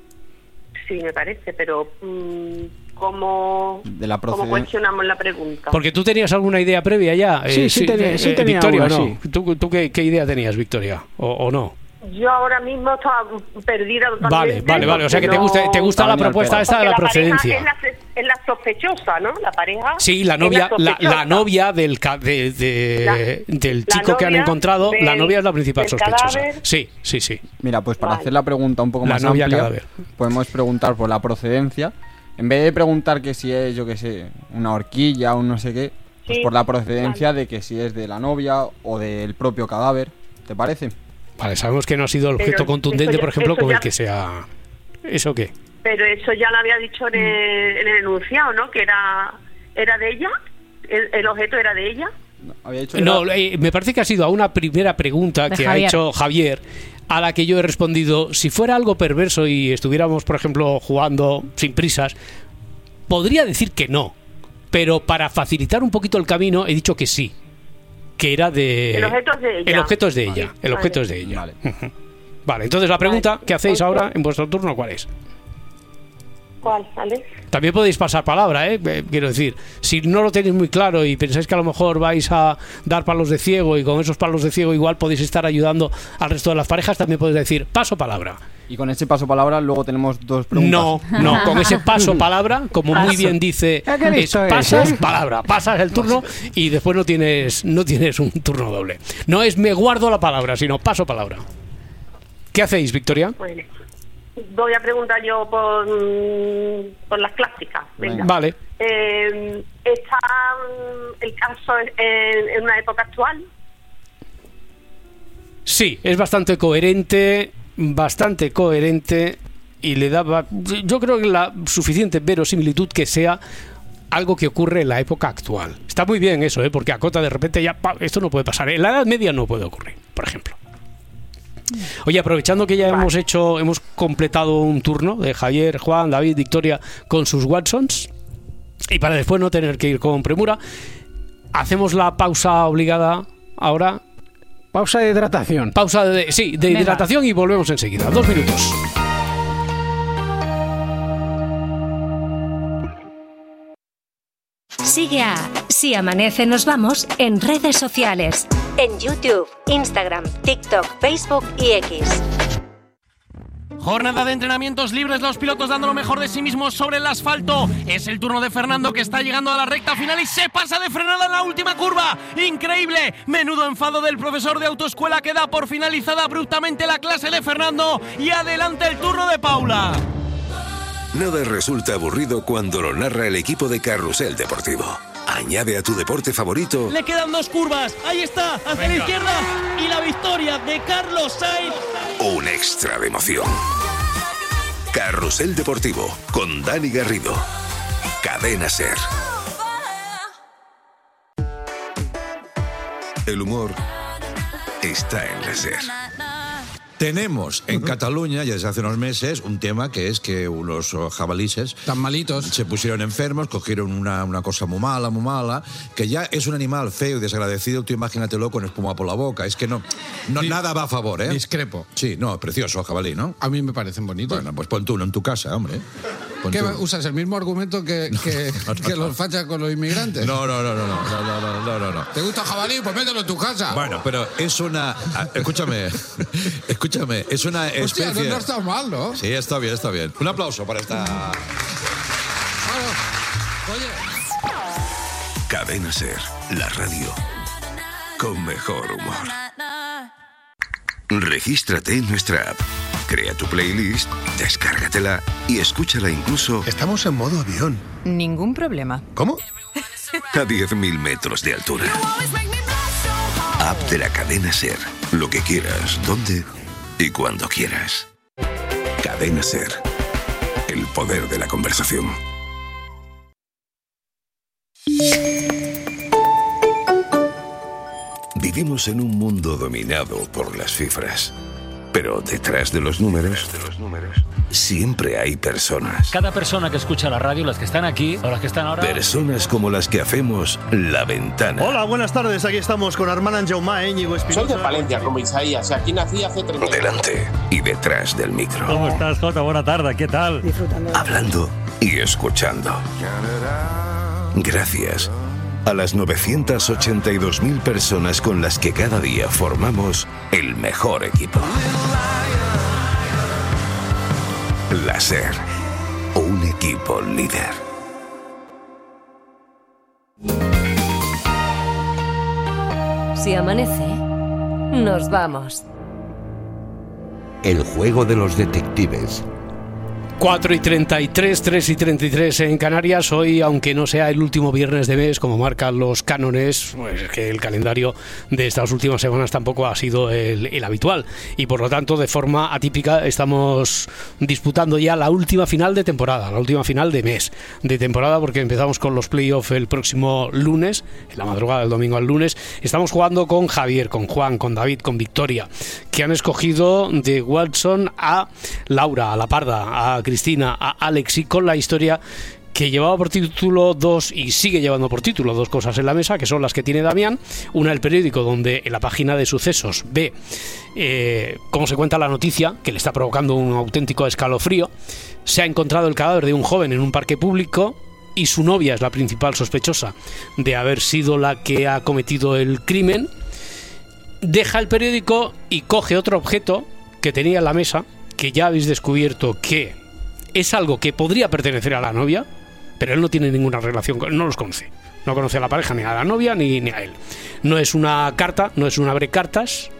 Sí, me parece, pero mmm, ¿cómo, de la ¿cómo cuestionamos la pregunta? Porque tú tenías alguna idea previa ya. Sí, eh, sí, sí, tenía, sí eh, tenía Victoria, una, ¿no? sí. ¿Tú, tú qué, qué idea tenías, Victoria? ¿O, o no? Yo ahora mismo estaba perdida totalmente. Vale, vale, vale. O sea que te gusta, te gusta la propuesta esta de la, la procedencia. Es la, es la sospechosa, ¿no? La pareja. Sí, la novia, la, la, la novia del de, de, la, del chico que han encontrado, del, la novia es la principal sospechosa. Cadáver. Sí, sí, sí. Mira, pues para vale. hacer la pregunta un poco la más novia amplia, cadáver. podemos preguntar por la procedencia. En vez de preguntar que si es, yo qué sé, una horquilla o no sé qué, pues sí, por la procedencia vale. de que si es de la novia o del propio cadáver. ¿Te parece? Vale, sabemos que no ha sido el objeto Pero contundente, ya, por ejemplo, con ya... el que sea... ¿Eso qué? Pero eso ya lo había dicho en el, en el enunciado, ¿no? Que era era de ella, el, el objeto era de ella. No, había hecho no eh, me parece que ha sido a una primera pregunta de que Javier. ha hecho Javier, a la que yo he respondido, si fuera algo perverso y estuviéramos, por ejemplo, jugando sin prisas, podría decir que no, pero para facilitar un poquito el camino he dicho que sí. Que era de... El objeto es de ella. El objeto es de ella. Vale. El objeto vale. es de ella. Vale. Vale, entonces la pregunta vale. que hacéis ahora en vuestro turno, ¿cuál es? ¿Cuál, Alex? También podéis pasar palabra, ¿eh? eh quiero decir, si no lo tenéis muy claro y pensáis que a lo mejor vais a dar palos de ciego y con esos palos de ciego igual podéis estar ayudando al resto de las parejas, también podéis decir paso palabra Y con ese paso palabra luego tenemos dos preguntas. No, no, con ese paso palabra, como muy bien dice, es, pasas palabra, pasas el turno y después no tienes, no tienes un turno doble. No es me guardo la palabra, sino paso palabra. ¿Qué hacéis, Victoria? Bueno, voy a preguntar yo por, por las clásicas. Venga. Vale. Eh, ¿Está el caso en, en una época actual? Sí, es bastante coherente, bastante coherente y le daba, yo creo que la suficiente verosimilitud que sea algo que ocurre en la época actual. Está muy bien eso, ¿eh? Porque acota de repente ya, pa, esto no puede pasar. En la Edad Media no puede ocurrir, por ejemplo. Oye, aprovechando que ya vale. hemos hecho, hemos completado un turno de Javier, Juan, David, Victoria con sus Watsons y para después no tener que ir con premura, hacemos la pausa obligada ahora. Pausa de hidratación. Pausa de, sí, de Venga. hidratación y volvemos enseguida. Dos minutos. Sigue a Si Amanece Nos Vamos en redes sociales. En YouTube, Instagram, TikTok, Facebook y X. Jornada de entrenamientos libres, los pilotos dando lo mejor de sí mismos sobre el asfalto. Es el turno de Fernando que está llegando a la recta final y se pasa de frenada en la última curva. ¡Increíble! Menudo enfado del profesor de autoescuela que da por finalizada abruptamente la clase de Fernando. Y adelante el turno de Paula. Nada resulta aburrido cuando lo narra el equipo de Carrusel Deportivo. Añade a tu deporte favorito. Le quedan dos curvas. Ahí está, hacia Venga. la izquierda. Y la victoria de Carlos Sainz. Un extra de emoción. Carrusel Deportivo con Dani Garrido. Cadena SER. El humor está en la SER. Tenemos en Cataluña, ya desde hace unos meses, un tema que es que unos jabalíes tan malitos se pusieron enfermos, cogieron una, una cosa muy mala, muy mala, que ya es un animal feo y desagradecido. Tú imagínatelo con espuma por la boca. Es que no, no nada va a favor, ¿eh? Discrepo. Sí, no, precioso jabalí, ¿no? A mí me parecen bonitos. Bueno, pues pon tú uno en tu casa, hombre. Pon ¿Qué tú. usas el mismo argumento que, que, no, no, que no. los fachas con los inmigrantes? No, no, no, no, no, no, no, no, no, no. ¿Te gusta el jabalí? Pues mételo en tu casa. Bueno, pero es una... Escúchame, escúchame, es una especie... Hostia, no, no está mal, ¿no? Sí, está bien, está bien. Un aplauso para esta... Bueno, oye... Cadena SER, la radio con mejor humor. Regístrate en nuestra app. Crea tu playlist, descárgatela y escúchala incluso... Estamos en modo avión. Ningún problema. ¿Cómo? A diez mil metros de altura. App de la cadena SER. Lo que quieras, donde y cuando quieras. Cadena SER. El poder de la conversación. Vivimos en un mundo dominado por las cifras. Pero detrás de los números, de los números, siempre hay personas. Cada persona que escucha la radio, las que están aquí o las que están ahora... Personas como las que hacemos La Ventana. Hola, buenas tardes. Aquí estamos con Armand Jaumá, Íñigo Espinosa. Soy de Palencia, como Isaías. Aquí nací hace treinta años. Delante y detrás del micro. ¿Cómo estás, Jota? Buena tarde. ¿Qué tal? Disfrutando. Hablando y escuchando. Gracias a las novecientas ochenta y dos mil personas con las que cada día formamos el mejor equipo. La SER, un equipo líder. Si amanece, nos vamos. El juego de los detectives. cuatro y treinta y tres, tres y treinta y tres en Canarias. Hoy, aunque no sea el último viernes de mes, como marcan los cánones, pues es que el calendario de estas últimas semanas tampoco ha sido el, el habitual. Y por lo tanto, de forma atípica, estamos disputando ya la última final de temporada, la última final de mes de temporada, porque empezamos con los playoffs el próximo lunes, en la madrugada del domingo al lunes. Estamos jugando con Javier, con Juan, con David, con Victoria, que han escogido de Watson a Laura, a La Parda, a Cristina, a Alex, y con la historia que llevaba por título dos y sigue llevando por título dos cosas en la mesa, que son las que tiene Damián. Una, el periódico, donde en la página de sucesos ve eh, cómo se cuenta la noticia, que le está provocando un auténtico escalofrío. Se ha encontrado el cadáver de un joven en un parque público y su novia es la principal sospechosa de haber sido la que ha cometido el crimen. Deja el periódico y coge otro objeto que tenía en la mesa, que ya habéis descubierto que es algo que podría pertenecer a la novia, pero él no tiene ninguna relación con, no los conoce. No conoce a la pareja, ni a la novia, ni, ni a él. No es una carta, no es un abrecartas.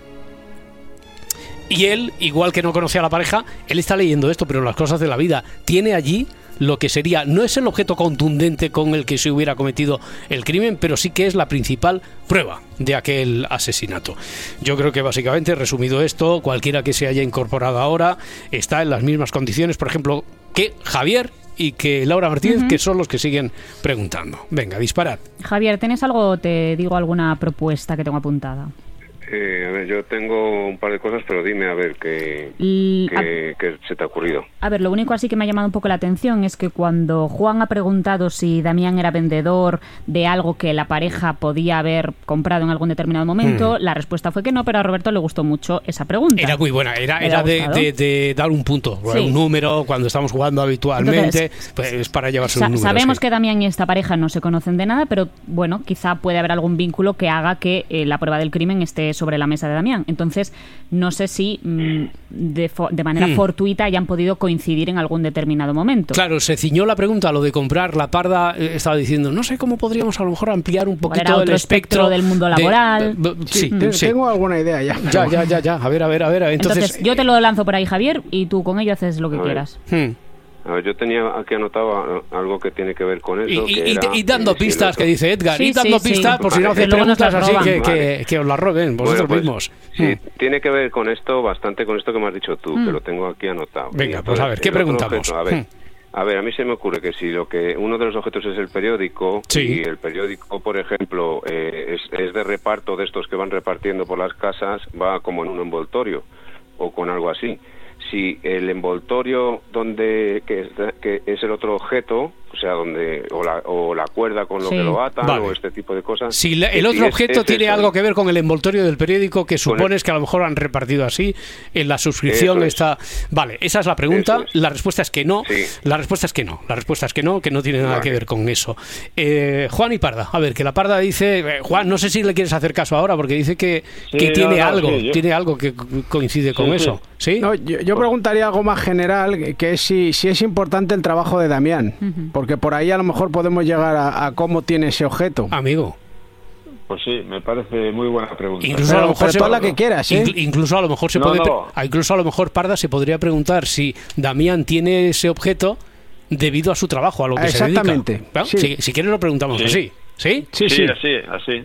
Y él, igual que no conoce a la pareja, él está leyendo esto, pero las cosas de la vida. Tiene allí lo que sería, no es el objeto contundente con el que se hubiera cometido el crimen, pero sí que es la principal prueba de aquel asesinato. Yo creo que básicamente, resumido esto, cualquiera que se haya incorporado ahora está en las mismas condiciones, por ejemplo, que Javier y que Laura Martínez, uh-huh. que son los que siguen preguntando. Venga, disparad. Javier, ¿tienes algo o te digo alguna propuesta que tengo apuntada? Eh, a ver, yo tengo un par de cosas, pero dime a ver qué, L- qué, qué se te ha ocurrido. A ver, lo único así que me ha llamado un poco la atención es que cuando Juan ha preguntado si Damián era vendedor de algo que la pareja podía haber comprado en algún determinado momento, mm. la respuesta fue que no, pero a Roberto le gustó mucho esa pregunta. Era muy buena, era, era de, de, de dar un punto, sí. un número cuando estamos jugando habitualmente, Entonces, pues es para llevarse sa- un número. Sabemos sí. que Damián y esta pareja no se conocen de nada, pero bueno, quizá puede haber algún vínculo que haga que eh, la prueba del crimen esté sobre la mesa de Damián. Entonces, no sé si mmm, de, fo- de manera hmm. fortuita hayan podido coincidir en algún determinado momento. Claro, se ciñó la pregunta a lo de comprar. La Parda eh, estaba diciendo, no sé cómo podríamos a lo mejor ampliar un poquito era otro el espectro, espectro del mundo laboral. De, de, de, sí, te, sí. Tengo alguna idea ya. Ya, ya, ya, ya. A ver, a ver, a ver. Entonces, Entonces yo te lo lanzo por ahí, Javier, y tú con ello haces lo que quieras. Hmm. A ver, yo tenía aquí anotado algo que tiene que ver con eso. Y, que y, era, y dando eh, pistas, que dice Edgar, sí, y dando sí, pistas, sí. por si no Vale. hacéis preguntas así, que, Vale. que, que os las roben vosotros bueno, pues, mismos. Sí, Hmm. tiene que ver con esto, bastante con esto que me has dicho tú, mm. que lo tengo aquí anotado. Venga, y pues a ver, ¿qué preguntamos? Objeto, a ver, Hmm. a ver, a mí se me ocurre que si lo que uno de los objetos es el periódico, sí. y el periódico, por ejemplo, eh, es, es de reparto de estos que van repartiendo por las casas, va como en un envoltorio o con algo así. Si el envoltorio donde que es, que es el otro objeto, o sea, donde o la, o la cuerda con lo sí. que lo atan, vale. o este tipo de cosas. Si la, el otro si objeto es, tiene es algo que ver con el envoltorio del periódico, que supones el... que a lo mejor han repartido así, en la suscripción Eso está... Es. Vale, esa es la pregunta. Es. La respuesta es que no. Sí. La respuesta es que no. La respuesta es que no, que no tiene nada vale. que ver con eso. Eh, Juan y Parda. A ver, que la Parda dice... Eh, Juan, no sé si le quieres hacer caso ahora, porque dice que, sí, que tiene no, no, algo, sí, yo... tiene algo que coincide sí, con sí. eso. ¿Sí? No, yo, yo preguntaría algo más general, que es si, si es importante el trabajo de Damián, uh-huh. porque por ahí a lo mejor podemos llegar a, a cómo tiene ese objeto. Amigo. Pues sí, me parece muy buena pregunta. Incluso pero, a lo mejor se, toda la que quieras, ¿eh? Incluso a lo mejor se no, puede, no. incluso a lo mejor Parda se podría preguntar si Damián tiene ese objeto debido a su trabajo, a lo que Exactamente. se dedica. ¿No? Sí. Si, si quieres lo preguntamos sí. así. ¿Sí? Sí, sí, sí, así, así.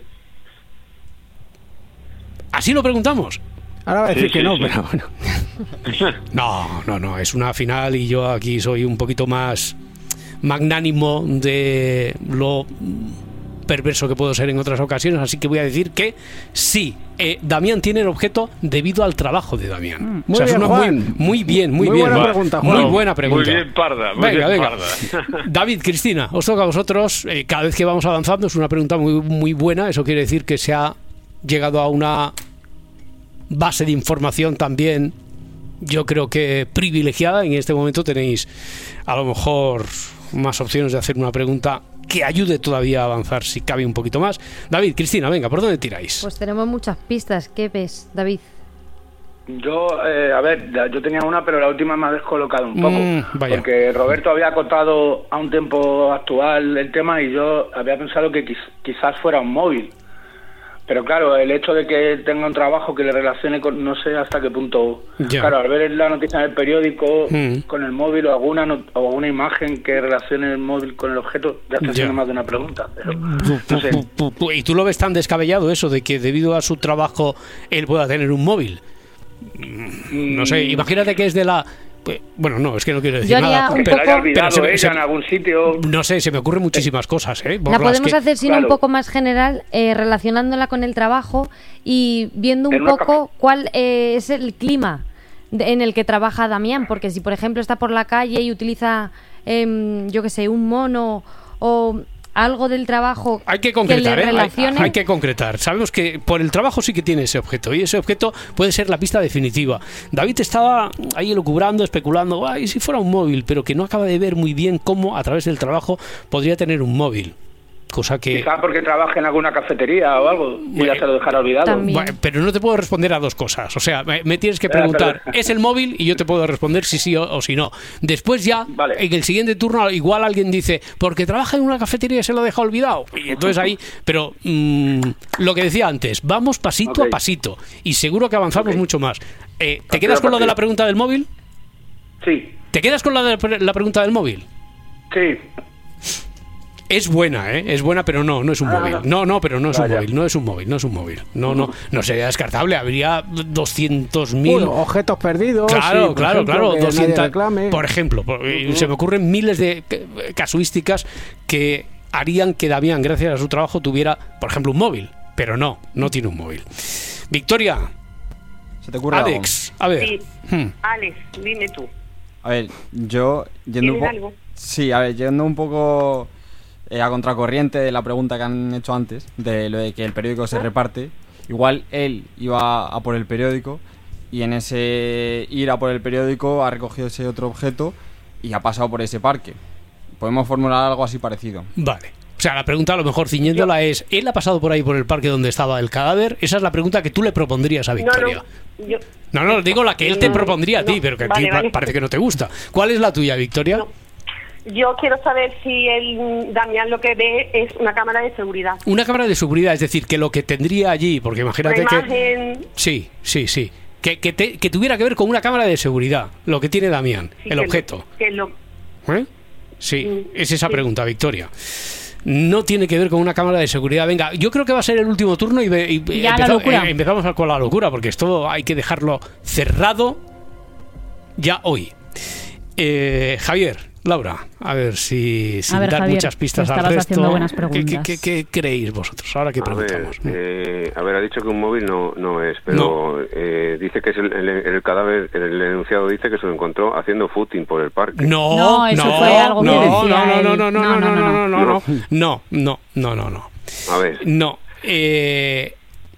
¿Así lo preguntamos? Ahora va a decir sí, que sí, no, sí. pero bueno. No, no, no, es una final y yo aquí soy un poquito más magnánimo de lo perverso que puedo ser en otras ocasiones, así que voy a decir que sí, eh, Damián tiene el objeto debido al trabajo de Damián. Muy o sea, bien, es una Juan. muy, muy bien, muy, Muy bien. buena pregunta, Juan. Muy buena pregunta. Muy bien, Parda. Muy venga, bien, venga. Parda. David, Cristina, os toca a vosotros. Eh, cada vez que vamos avanzando es una pregunta muy, muy buena. Eso quiere decir que se ha llegado a una base de información también, yo creo que privilegiada. En este momento tenéis a lo mejor más opciones de hacer una pregunta que ayude todavía a avanzar, si cabe un poquito más. David, Cristina, venga, ¿por dónde tiráis? Pues tenemos muchas pistas. ¿Qué ves, David? Yo, eh, a ver, yo tenía una, pero la última me ha descolocado un poco. Mm, vaya. Porque Roberto había acotado a un tiempo actual el tema y yo había pensado que quiz- quizás fuera un móvil. Pero claro, el hecho de que tenga un trabajo que le relacione con, no sé hasta qué punto. Ya. Claro, al ver la noticia en el periódico, Mm. con el móvil o alguna no- o alguna imagen que relacione el móvil con el objeto, ya está Ya. siendo más de una pregunta. Pero, Pu- no sé. pu- pu- pu- ¿Y tú lo ves tan descabellado eso de que debido a su trabajo él pueda tener un móvil? No sé, imagínate que es de la... pues, bueno, no, es que no quiero decir Yo haría nada. un Que poco- la haya olvidado se me- ella se- en algún sitio. No sé, se me ocurren muchísimas cosas, ¿eh? Por La las podemos que- hacer sino claro. un poco más general, eh, relacionándola con el trabajo y viendo un En una poco cuál eh, es el clima de- en el que trabaja Damián, porque si por ejemplo está por la calle y utiliza, em, yo qué sé, un mono o algo del trabajo Hay que concretar, le ¿eh? Hay, relacione, hay que concretar. Sabemos que por el trabajo sí que tiene ese objeto y ese objeto puede ser la pista definitiva. David estaba ahí elucubrando, especulando, ay, si fuera un móvil, pero que no acaba de ver muy bien cómo a través del trabajo podría tener un móvil. cosa que... Quizá porque trabaja en alguna cafetería o algo y ya se lo dejará olvidado. Bueno, pero no te puedo responder a dos cosas. O sea, me, me tienes que preguntar, ¿es el móvil? Y yo te puedo responder si sí o, o si no. Después ya, vale. En el siguiente turno, igual alguien dice, porque trabaja en una cafetería y se lo deja olvidado. Y entonces ahí... Pero mmm, lo que decía antes, vamos pasito okay. a pasito. Y seguro que avanzamos okay. mucho más. Eh, ¿Te quedas con lo de la pregunta del móvil? Sí. ¿Te quedas con la de la pregunta del móvil? Sí. Es buena, ¿eh? Es buena, pero no, no es un ah, móvil. No, no, pero no es Vaya. un móvil, no es un móvil, no es un móvil. No, no, no sería descartable, habría doscientos mil... Bueno, objetos perdidos. Claro, sí, claro, ejemplo, claro. doscientos, por ejemplo, por, uh-huh. se me ocurren miles de casuísticas que harían que Damián, gracias a su trabajo, tuviera, por ejemplo, un móvil. Pero no, no tiene un móvil. Victoria. ¿Se te ocurre Alex, algo? a ver. Sí. Hmm. Alex, dime tú. A ver, yo... Yendo un po- algo? Sí, a ver, yendo un poco... Eh, a contracorriente de la pregunta que han hecho antes, de lo de que el periódico se reparte, igual él iba a por el periódico y en ese ir a por el periódico ha recogido ese otro objeto y ha pasado por ese parque. Podemos formular algo así parecido. Vale. O sea, la pregunta a lo mejor ciñéndola es, ¿él ha pasado por ahí por el parque donde estaba el cadáver? Esa es la pregunta que tú le propondrías a Victoria. No, no, yo... no, no digo la que él te propondría a ti, no, pero que a vale, ti vale. parece que no te gusta. ¿Cuál es la tuya, Victoria? No. Yo quiero saber si el Damián lo que ve es una cámara de seguridad. Una cámara de seguridad, es decir, que lo que tendría allí, porque imagínate una imagen... que... Sí, sí, sí. Que, que, te, que tuviera que ver con una cámara de seguridad, lo que tiene Damián, sí, el que objeto. Lo, que lo... ¿Eh? Sí, mm, es esa sí. pregunta, Victoria. No tiene que ver con una cámara de seguridad. Venga, yo creo que va a ser el último turno y, y, y ya empezó, eh, empezamos con la locura, porque esto hay que dejarlo cerrado ya hoy. Eh, Javier, Laura, a ver si sin ver, dar Javier, muchas pistas al resto, ¿qué, qué, qué, ¿qué creéis vosotros? Ahora que preguntamos. A ver, eh, a ver, ha dicho que un móvil no, no es, pero no. Eh, dice que es el, el, el cadáver, el enunciado dice que se lo encontró haciendo footing por el parque. No, no, eso no, fue algo no, que decía no, no, él. no, no, no, no, no, no, no, no, no, no, no, no, no. A ver. No, eh,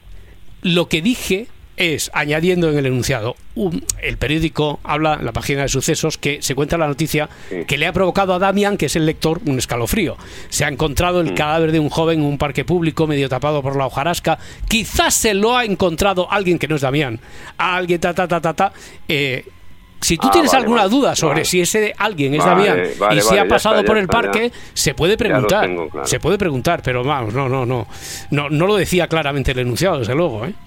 lo que dije es, añadiendo en el enunciado, un, el periódico habla en la página de sucesos que se cuenta la noticia sí. que le ha provocado a Damián, que es el lector, un escalofrío. Se ha encontrado el mm. cadáver de un joven en un parque público medio tapado por la hojarasca. Quizás se lo ha encontrado alguien que no es Damián. Alguien ta ta ta ta ta. Eh, si tú ah, tienes vale, alguna vale, duda sobre vale. si ese alguien es vale, Damián vale, y si vale, ha pasado está, por el está, parque, ya. se puede preguntar. Tengo, claro. Se puede preguntar, pero vamos, no, no, no, no, no lo decía claramente el enunciado, desde luego, ¿eh?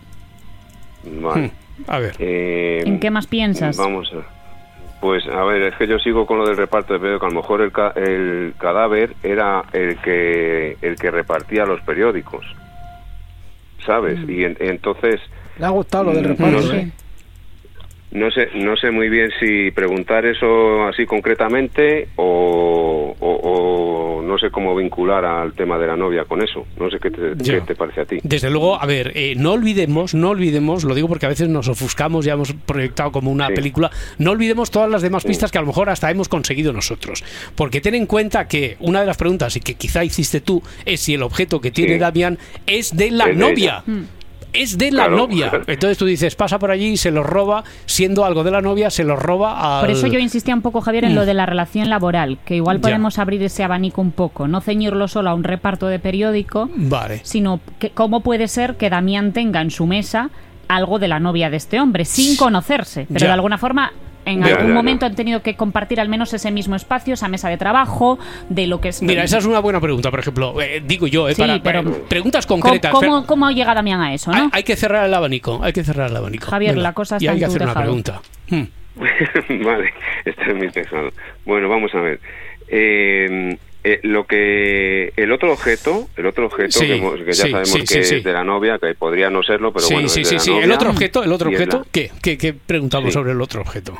Vale. A ver. Eh, ¿En qué más piensas? Vamos a... Pues, a ver, es que yo sigo con lo del reparto de periódicos. A lo mejor el, ca- el cadáver era el que el que repartía los periódicos, ¿sabes? Mm. Y en, entonces... Le ha gustado lo del reparto, no sé, ¿eh? No sé, no sé muy bien si preguntar eso así concretamente o, o, o no sé cómo vincular al tema de la novia con eso. No sé qué te, qué te parece a ti. Desde luego, a ver, eh, no olvidemos, no olvidemos, lo digo porque a veces nos ofuscamos, ya hemos proyectado como una sí. película, no olvidemos todas las demás pistas sí. que a lo mejor hasta hemos conseguido nosotros. Porque ten en cuenta que una de las preguntas, y que quizá hiciste tú, es si el objeto que tiene sí. Damián es de la es novia. De Es de la claro. novia. Entonces tú dices, pasa por allí y se lo roba, siendo algo de la novia, se lo roba al... Por eso yo insistía un poco, Javier, en mm. lo de la relación laboral, que igual podemos ya. abrir ese abanico un poco, no ceñirlo solo a un reparto de periódico, vale. sino que cómo puede ser que Damián tenga en su mesa algo de la novia de este hombre, sin conocerse, pero ya. de alguna forma... En ya, algún ya, momento ya. han tenido que compartir al menos ese mismo espacio, esa mesa de trabajo, de lo que es... Mira, esa es una buena pregunta, por ejemplo, eh, digo yo, eh, sí, para, pero para preguntas concretas. ¿Cómo, cómo llega Damián a eso, no? Hay, hay que cerrar el abanico, hay que cerrar el abanico. Javier, Venga, la cosa está y hay en que tu hacer tejado. una pregunta. Hmm. Vale, está en mi tejado. Bueno, vamos a ver. Eh, eh, lo que el otro objeto, el otro objeto sí, que, hemos, que ya sí, sabemos sí, que sí, es sí. de la novia, que podría no serlo, pero sí, bueno, sí, es de sí, la sí. novia. El otro objeto, el otro objeto, la... ¿qué? ¿Qué, qué preguntamos sí. sobre el otro objeto?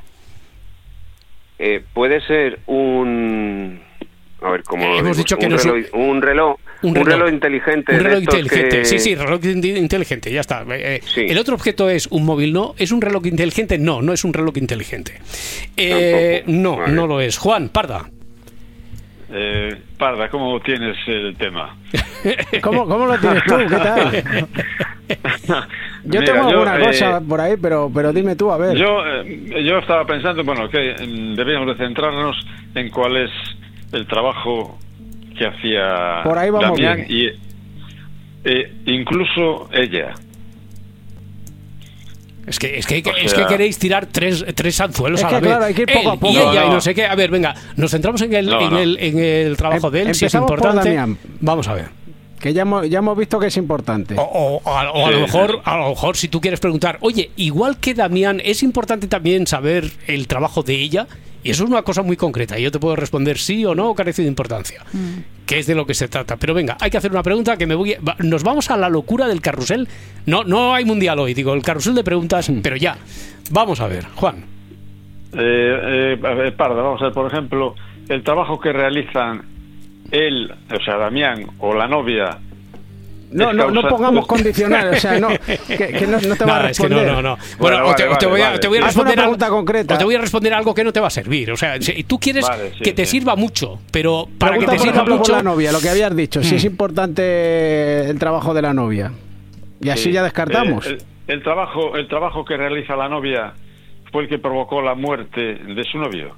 Eh, puede ser un a ver cómo eh, hemos dicho que un, no reloj, un reloj un reloj un reloj inteligente un reloj de estos inteligente que... sí sí reloj inteligente ya está eh, sí. El otro objeto es un móvil, no es un reloj inteligente, no no es un reloj inteligente eh, no vale. no lo es. Juan Parda. Eh, Parda, ¿cómo tienes el tema? ¿Cómo, ¿Cómo lo tienes tú? ¿Qué tal? Yo Mira, tengo alguna yo, cosa eh, por ahí, pero pero dime tú, a ver. Yo eh, yo estaba pensando, bueno, que debíamos de centrarnos en cuál es el trabajo que hacía Por ahí vamos Damián bien. y eh, incluso ella. Es que, es, que, O es sea- que queréis tirar tres, tres anzuelos Es a que, la vez. claro, hay que ir poco a Él poco. y ella No, y no. no sé qué. A ver, venga, nos centramos en el, No, en no. el, en el trabajo de él, si es Empezamos por importante. Damián. Vamos a ver. Que ya hemos, ya hemos visto que es importante. O, o- o a, o a Sí, lo sí, mejor, sí. a lo mejor, si tú quieres preguntar, oye, igual que Damián, es importante también saber el trabajo de ella. Y eso es una cosa muy concreta. Y yo te puedo responder sí o no, o carece de importancia. Que es de lo que se trata. Pero venga, hay que hacer una pregunta que me voy. a- va- Nos vamos a la locura del carrusel. No, no hay mundial hoy, digo, el carrusel de preguntas, pero ya. Vamos a ver, Juan. Eh, eh, a ver, Parda, vamos a ver, por ejemplo, el trabajo que realizan él, o sea, Damián o la novia. No, es no, no causa- pongamos condicionales, o sea, no, que, que no, no te va a Nada, es que responder. no, no, no. Bueno, Bueno, o te, vale, o te voy a, vale, te voy a vale. Haz una responder pregunta algo, concreta. o te voy a responder algo que no te va a servir. O sea, si tú quieres Vale, sí, que te sí. sirva mucho, pero para Pregunta, que te por sirva ejemplo, mucho. por la novia, lo que habías dicho, si Mm. es importante el trabajo de la novia. Y así Sí. ya descartamos. Eh, el, el trabajo, el trabajo que realiza la novia fue el que provocó la muerte de su novio.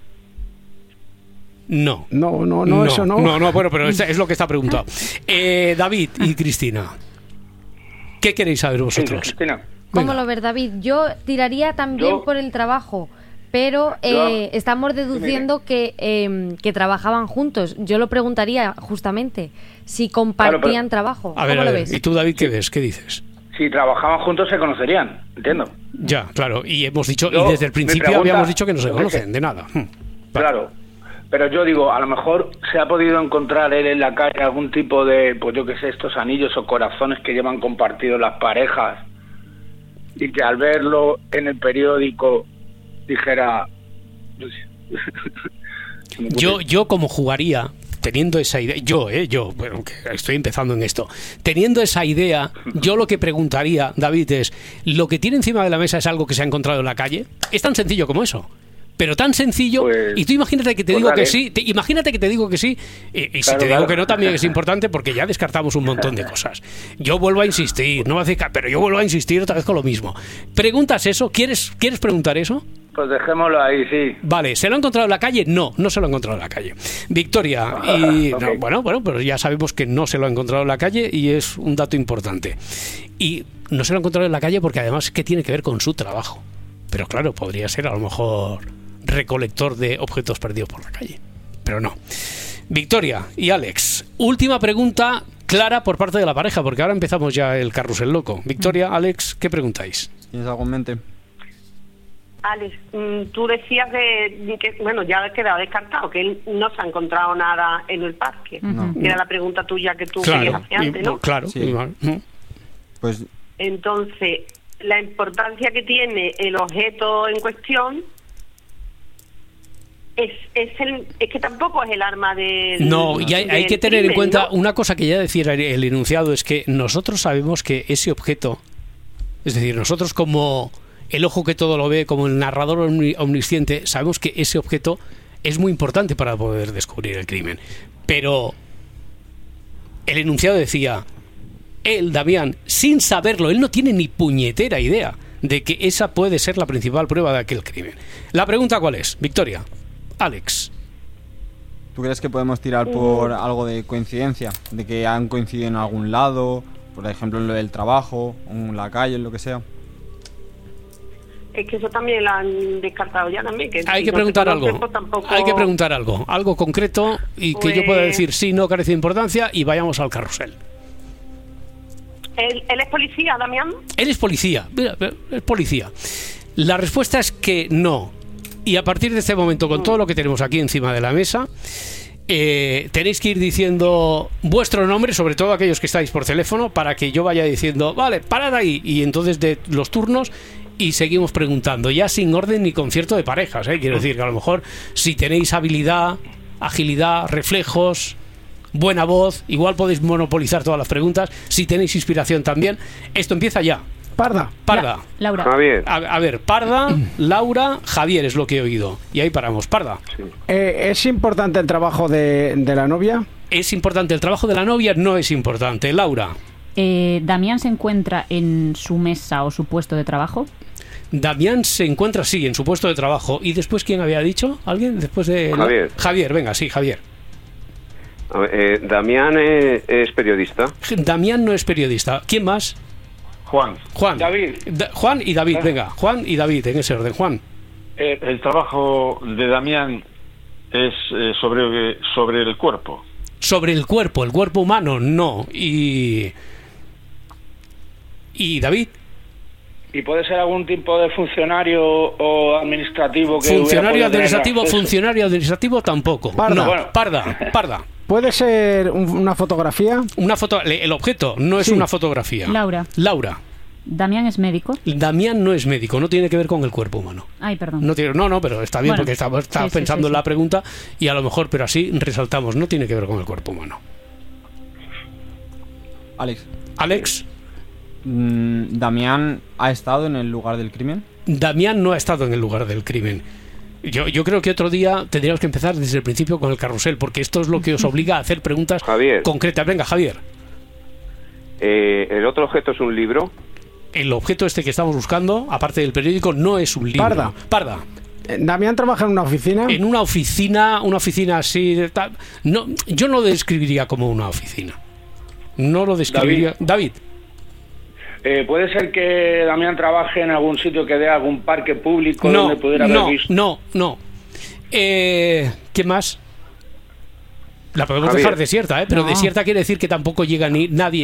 No. No, no, no, eso no. No, no, bueno, pero es, es lo que está preguntado. Eh, David y Cristina, ¿qué queréis saber vosotros? Cristina. ¿Cómo Venga. lo ves, David? Yo tiraría también Yo- por el trabajo, pero eh, estamos deduciendo que, eh, que trabajaban juntos. Yo lo preguntaría justamente si compartían Claro, pero- trabajo. A ver, ¿Cómo a lo ver, ves? ¿y tú, David, qué ves? ¿Qué dices? Si trabajaban juntos se conocerían, entiendo. Ya, claro, y hemos dicho, Yo, y desde el mi principio pregunta- habíamos dicho que no se yo qué conocen sé. de nada. Hmm. Claro. Pero yo digo, a lo mejor se ha podido encontrar él en la calle algún tipo de, pues yo qué sé, estos anillos o corazones que llevan compartidos las parejas y que al verlo en el periódico dijera... Yo, yo como jugaría, teniendo esa idea, yo, eh, yo, bueno, que estoy empezando en esto, teniendo esa idea, yo lo que preguntaría, David, es, ¿lo que tiene encima de la mesa es algo que se ha encontrado en la calle? Es tan sencillo como eso. Pero tan sencillo, y tú imagínate que te pues digo dale. que sí, te- imagínate que te digo que sí, y, y si Claro, te digo claro. que no también es importante porque ya descartamos un montón de cosas. Yo vuelvo a insistir, no me hace ca- pero yo vuelvo a insistir otra vez con lo mismo. ¿Preguntas eso? ¿Quieres, ¿quieres preguntar eso? Pues dejémoslo ahí, sí. Vale, ¿se lo ha encontrado en la calle? No, no se lo ha encontrado en la calle. Victoria, y Ok. no, bueno, bueno, pero ya sabemos que no se lo ha encontrado en la calle y es un dato importante. Y no se lo ha encontrado en la calle porque además es que tiene que ver con su trabajo. Pero claro, podría ser a lo mejor recolector de objetos perdidos por la calle. Pero no. Victoria y Alex, última pregunta clara por parte de la pareja, porque ahora empezamos ya el carrusel loco. Victoria, Alex, ¿qué preguntáis? ¿Tienes algo en mente? Alex, mm, tú decías de, que, bueno, ya ha quedado descartado, que él no se ha encontrado nada en el parque. No. Que era la pregunta tuya que tú Claro, querías hacer antes, y- ¿no? claro. Sí. y- mm. Pues Entonces, la importancia que tiene el objeto en cuestión es, es, el, es que tampoco es el arma del No, y hay, hay del que tener en crimen, cuenta ¿no? una cosa que ya decía el, el enunciado, es que nosotros sabemos que ese objeto, es decir, nosotros como el ojo que todo lo ve, como el narrador omni- omnisciente, sabemos que ese objeto es muy importante para poder descubrir el crimen. Pero el enunciado decía, él, Damián, sin saberlo, él no tiene ni puñetera idea de que esa puede ser la principal prueba de aquel crimen. La pregunta, ¿cuál es? Victoria, Alex. ¿tú crees que podemos tirar por algo de coincidencia? De que han coincidido en algún lado, por ejemplo en lo del trabajo, en la calle, en lo que sea. Es que eso también lo han descartado ya también. Que Hay si que no preguntar se conoce, algo. pues tampoco- Hay que preguntar algo. Algo concreto y que yo pueda Pues- decir sí, no carece de importancia y vayamos al carrusel. ¿Él, él es policía, Damián? Él es policía. Mira, es policía. La respuesta es que no. Y a partir de este momento, con todo lo que tenemos aquí encima de la mesa, eh, tenéis que ir diciendo vuestro nombre, sobre todo aquellos que estáis por teléfono, para que yo vaya diciendo, vale, parad ahí. Y entonces de los turnos y seguimos preguntando, ya sin orden ni concierto de parejas, ¿eh? Quiero decir que a lo mejor si tenéis habilidad, agilidad, reflejos, buena voz, igual podéis monopolizar todas las preguntas. Si tenéis inspiración también, esto empieza ya. Parda. Parda. Laura. Javier. A, a ver, Parda, Laura, Javier es lo que he oído. Y ahí paramos. Parda. Eh, ¿Es importante el trabajo de, de la novia? ¿Es importante el trabajo de la novia? No es importante. Laura. Eh, ¿Damián se encuentra en su mesa o su puesto de trabajo? Damián se encuentra, sí, en su puesto de trabajo. ¿Y después quién había dicho? ¿Alguien? Después de... Javier. Javier, venga, sí, Javier. A ver, eh, Damián eh, es periodista. Damián no es periodista. ¿Quién más? Juan. Juan. David. Da- Juan y David, venga. Juan y David, en ese orden. Juan. Eh, el trabajo de Damián es eh, sobre, sobre el cuerpo. Sobre el cuerpo, el cuerpo humano, no. Y. ¿Y David? ¿Y puede ser algún tipo de funcionario o administrativo que Funcionario hubiera podido tener administrativo, acceso? funcionario administrativo tampoco. Parda. No, Bueno. parda, parda. ¿Puede ser un- una fotografía? Una foto, el objeto no es Sí. una fotografía. Laura. Laura. ¿Damián es médico? Damián no es médico, no tiene que ver con el cuerpo humano. Ay, perdón. No, tiene, no, no, pero está bien Bueno, porque estaba, estaba sí, sí, pensando sí, en la sí. pregunta y a lo mejor, pero así resaltamos, no tiene que ver con el cuerpo humano. Alex. Alex. Mm, ¿Damián ha estado en el lugar del crimen? Damián no ha estado en el lugar del crimen. Yo, yo creo que otro día tendríamos que empezar desde el principio con el carrusel, porque esto es lo que os obliga a hacer preguntas Javier. concretas. Venga, Javier. Eh, el otro objeto es un libro. El objeto este que estamos buscando, aparte del periódico, no es un libro. Parda. Parda. Eh, ¿Damián trabaja en una oficina? En una oficina, una oficina así de tal. No, yo no lo describiría como una oficina. No lo describiría. David. Eh, ¿Puede ser que Damián trabaje en algún sitio que dé algún parque público No, donde pudiera no, haber visto? no, no. Eh, ¿Qué más? La podemos Javier. dejar desierta, ¿eh? Pero No. desierta quiere decir que tampoco llega ni nadie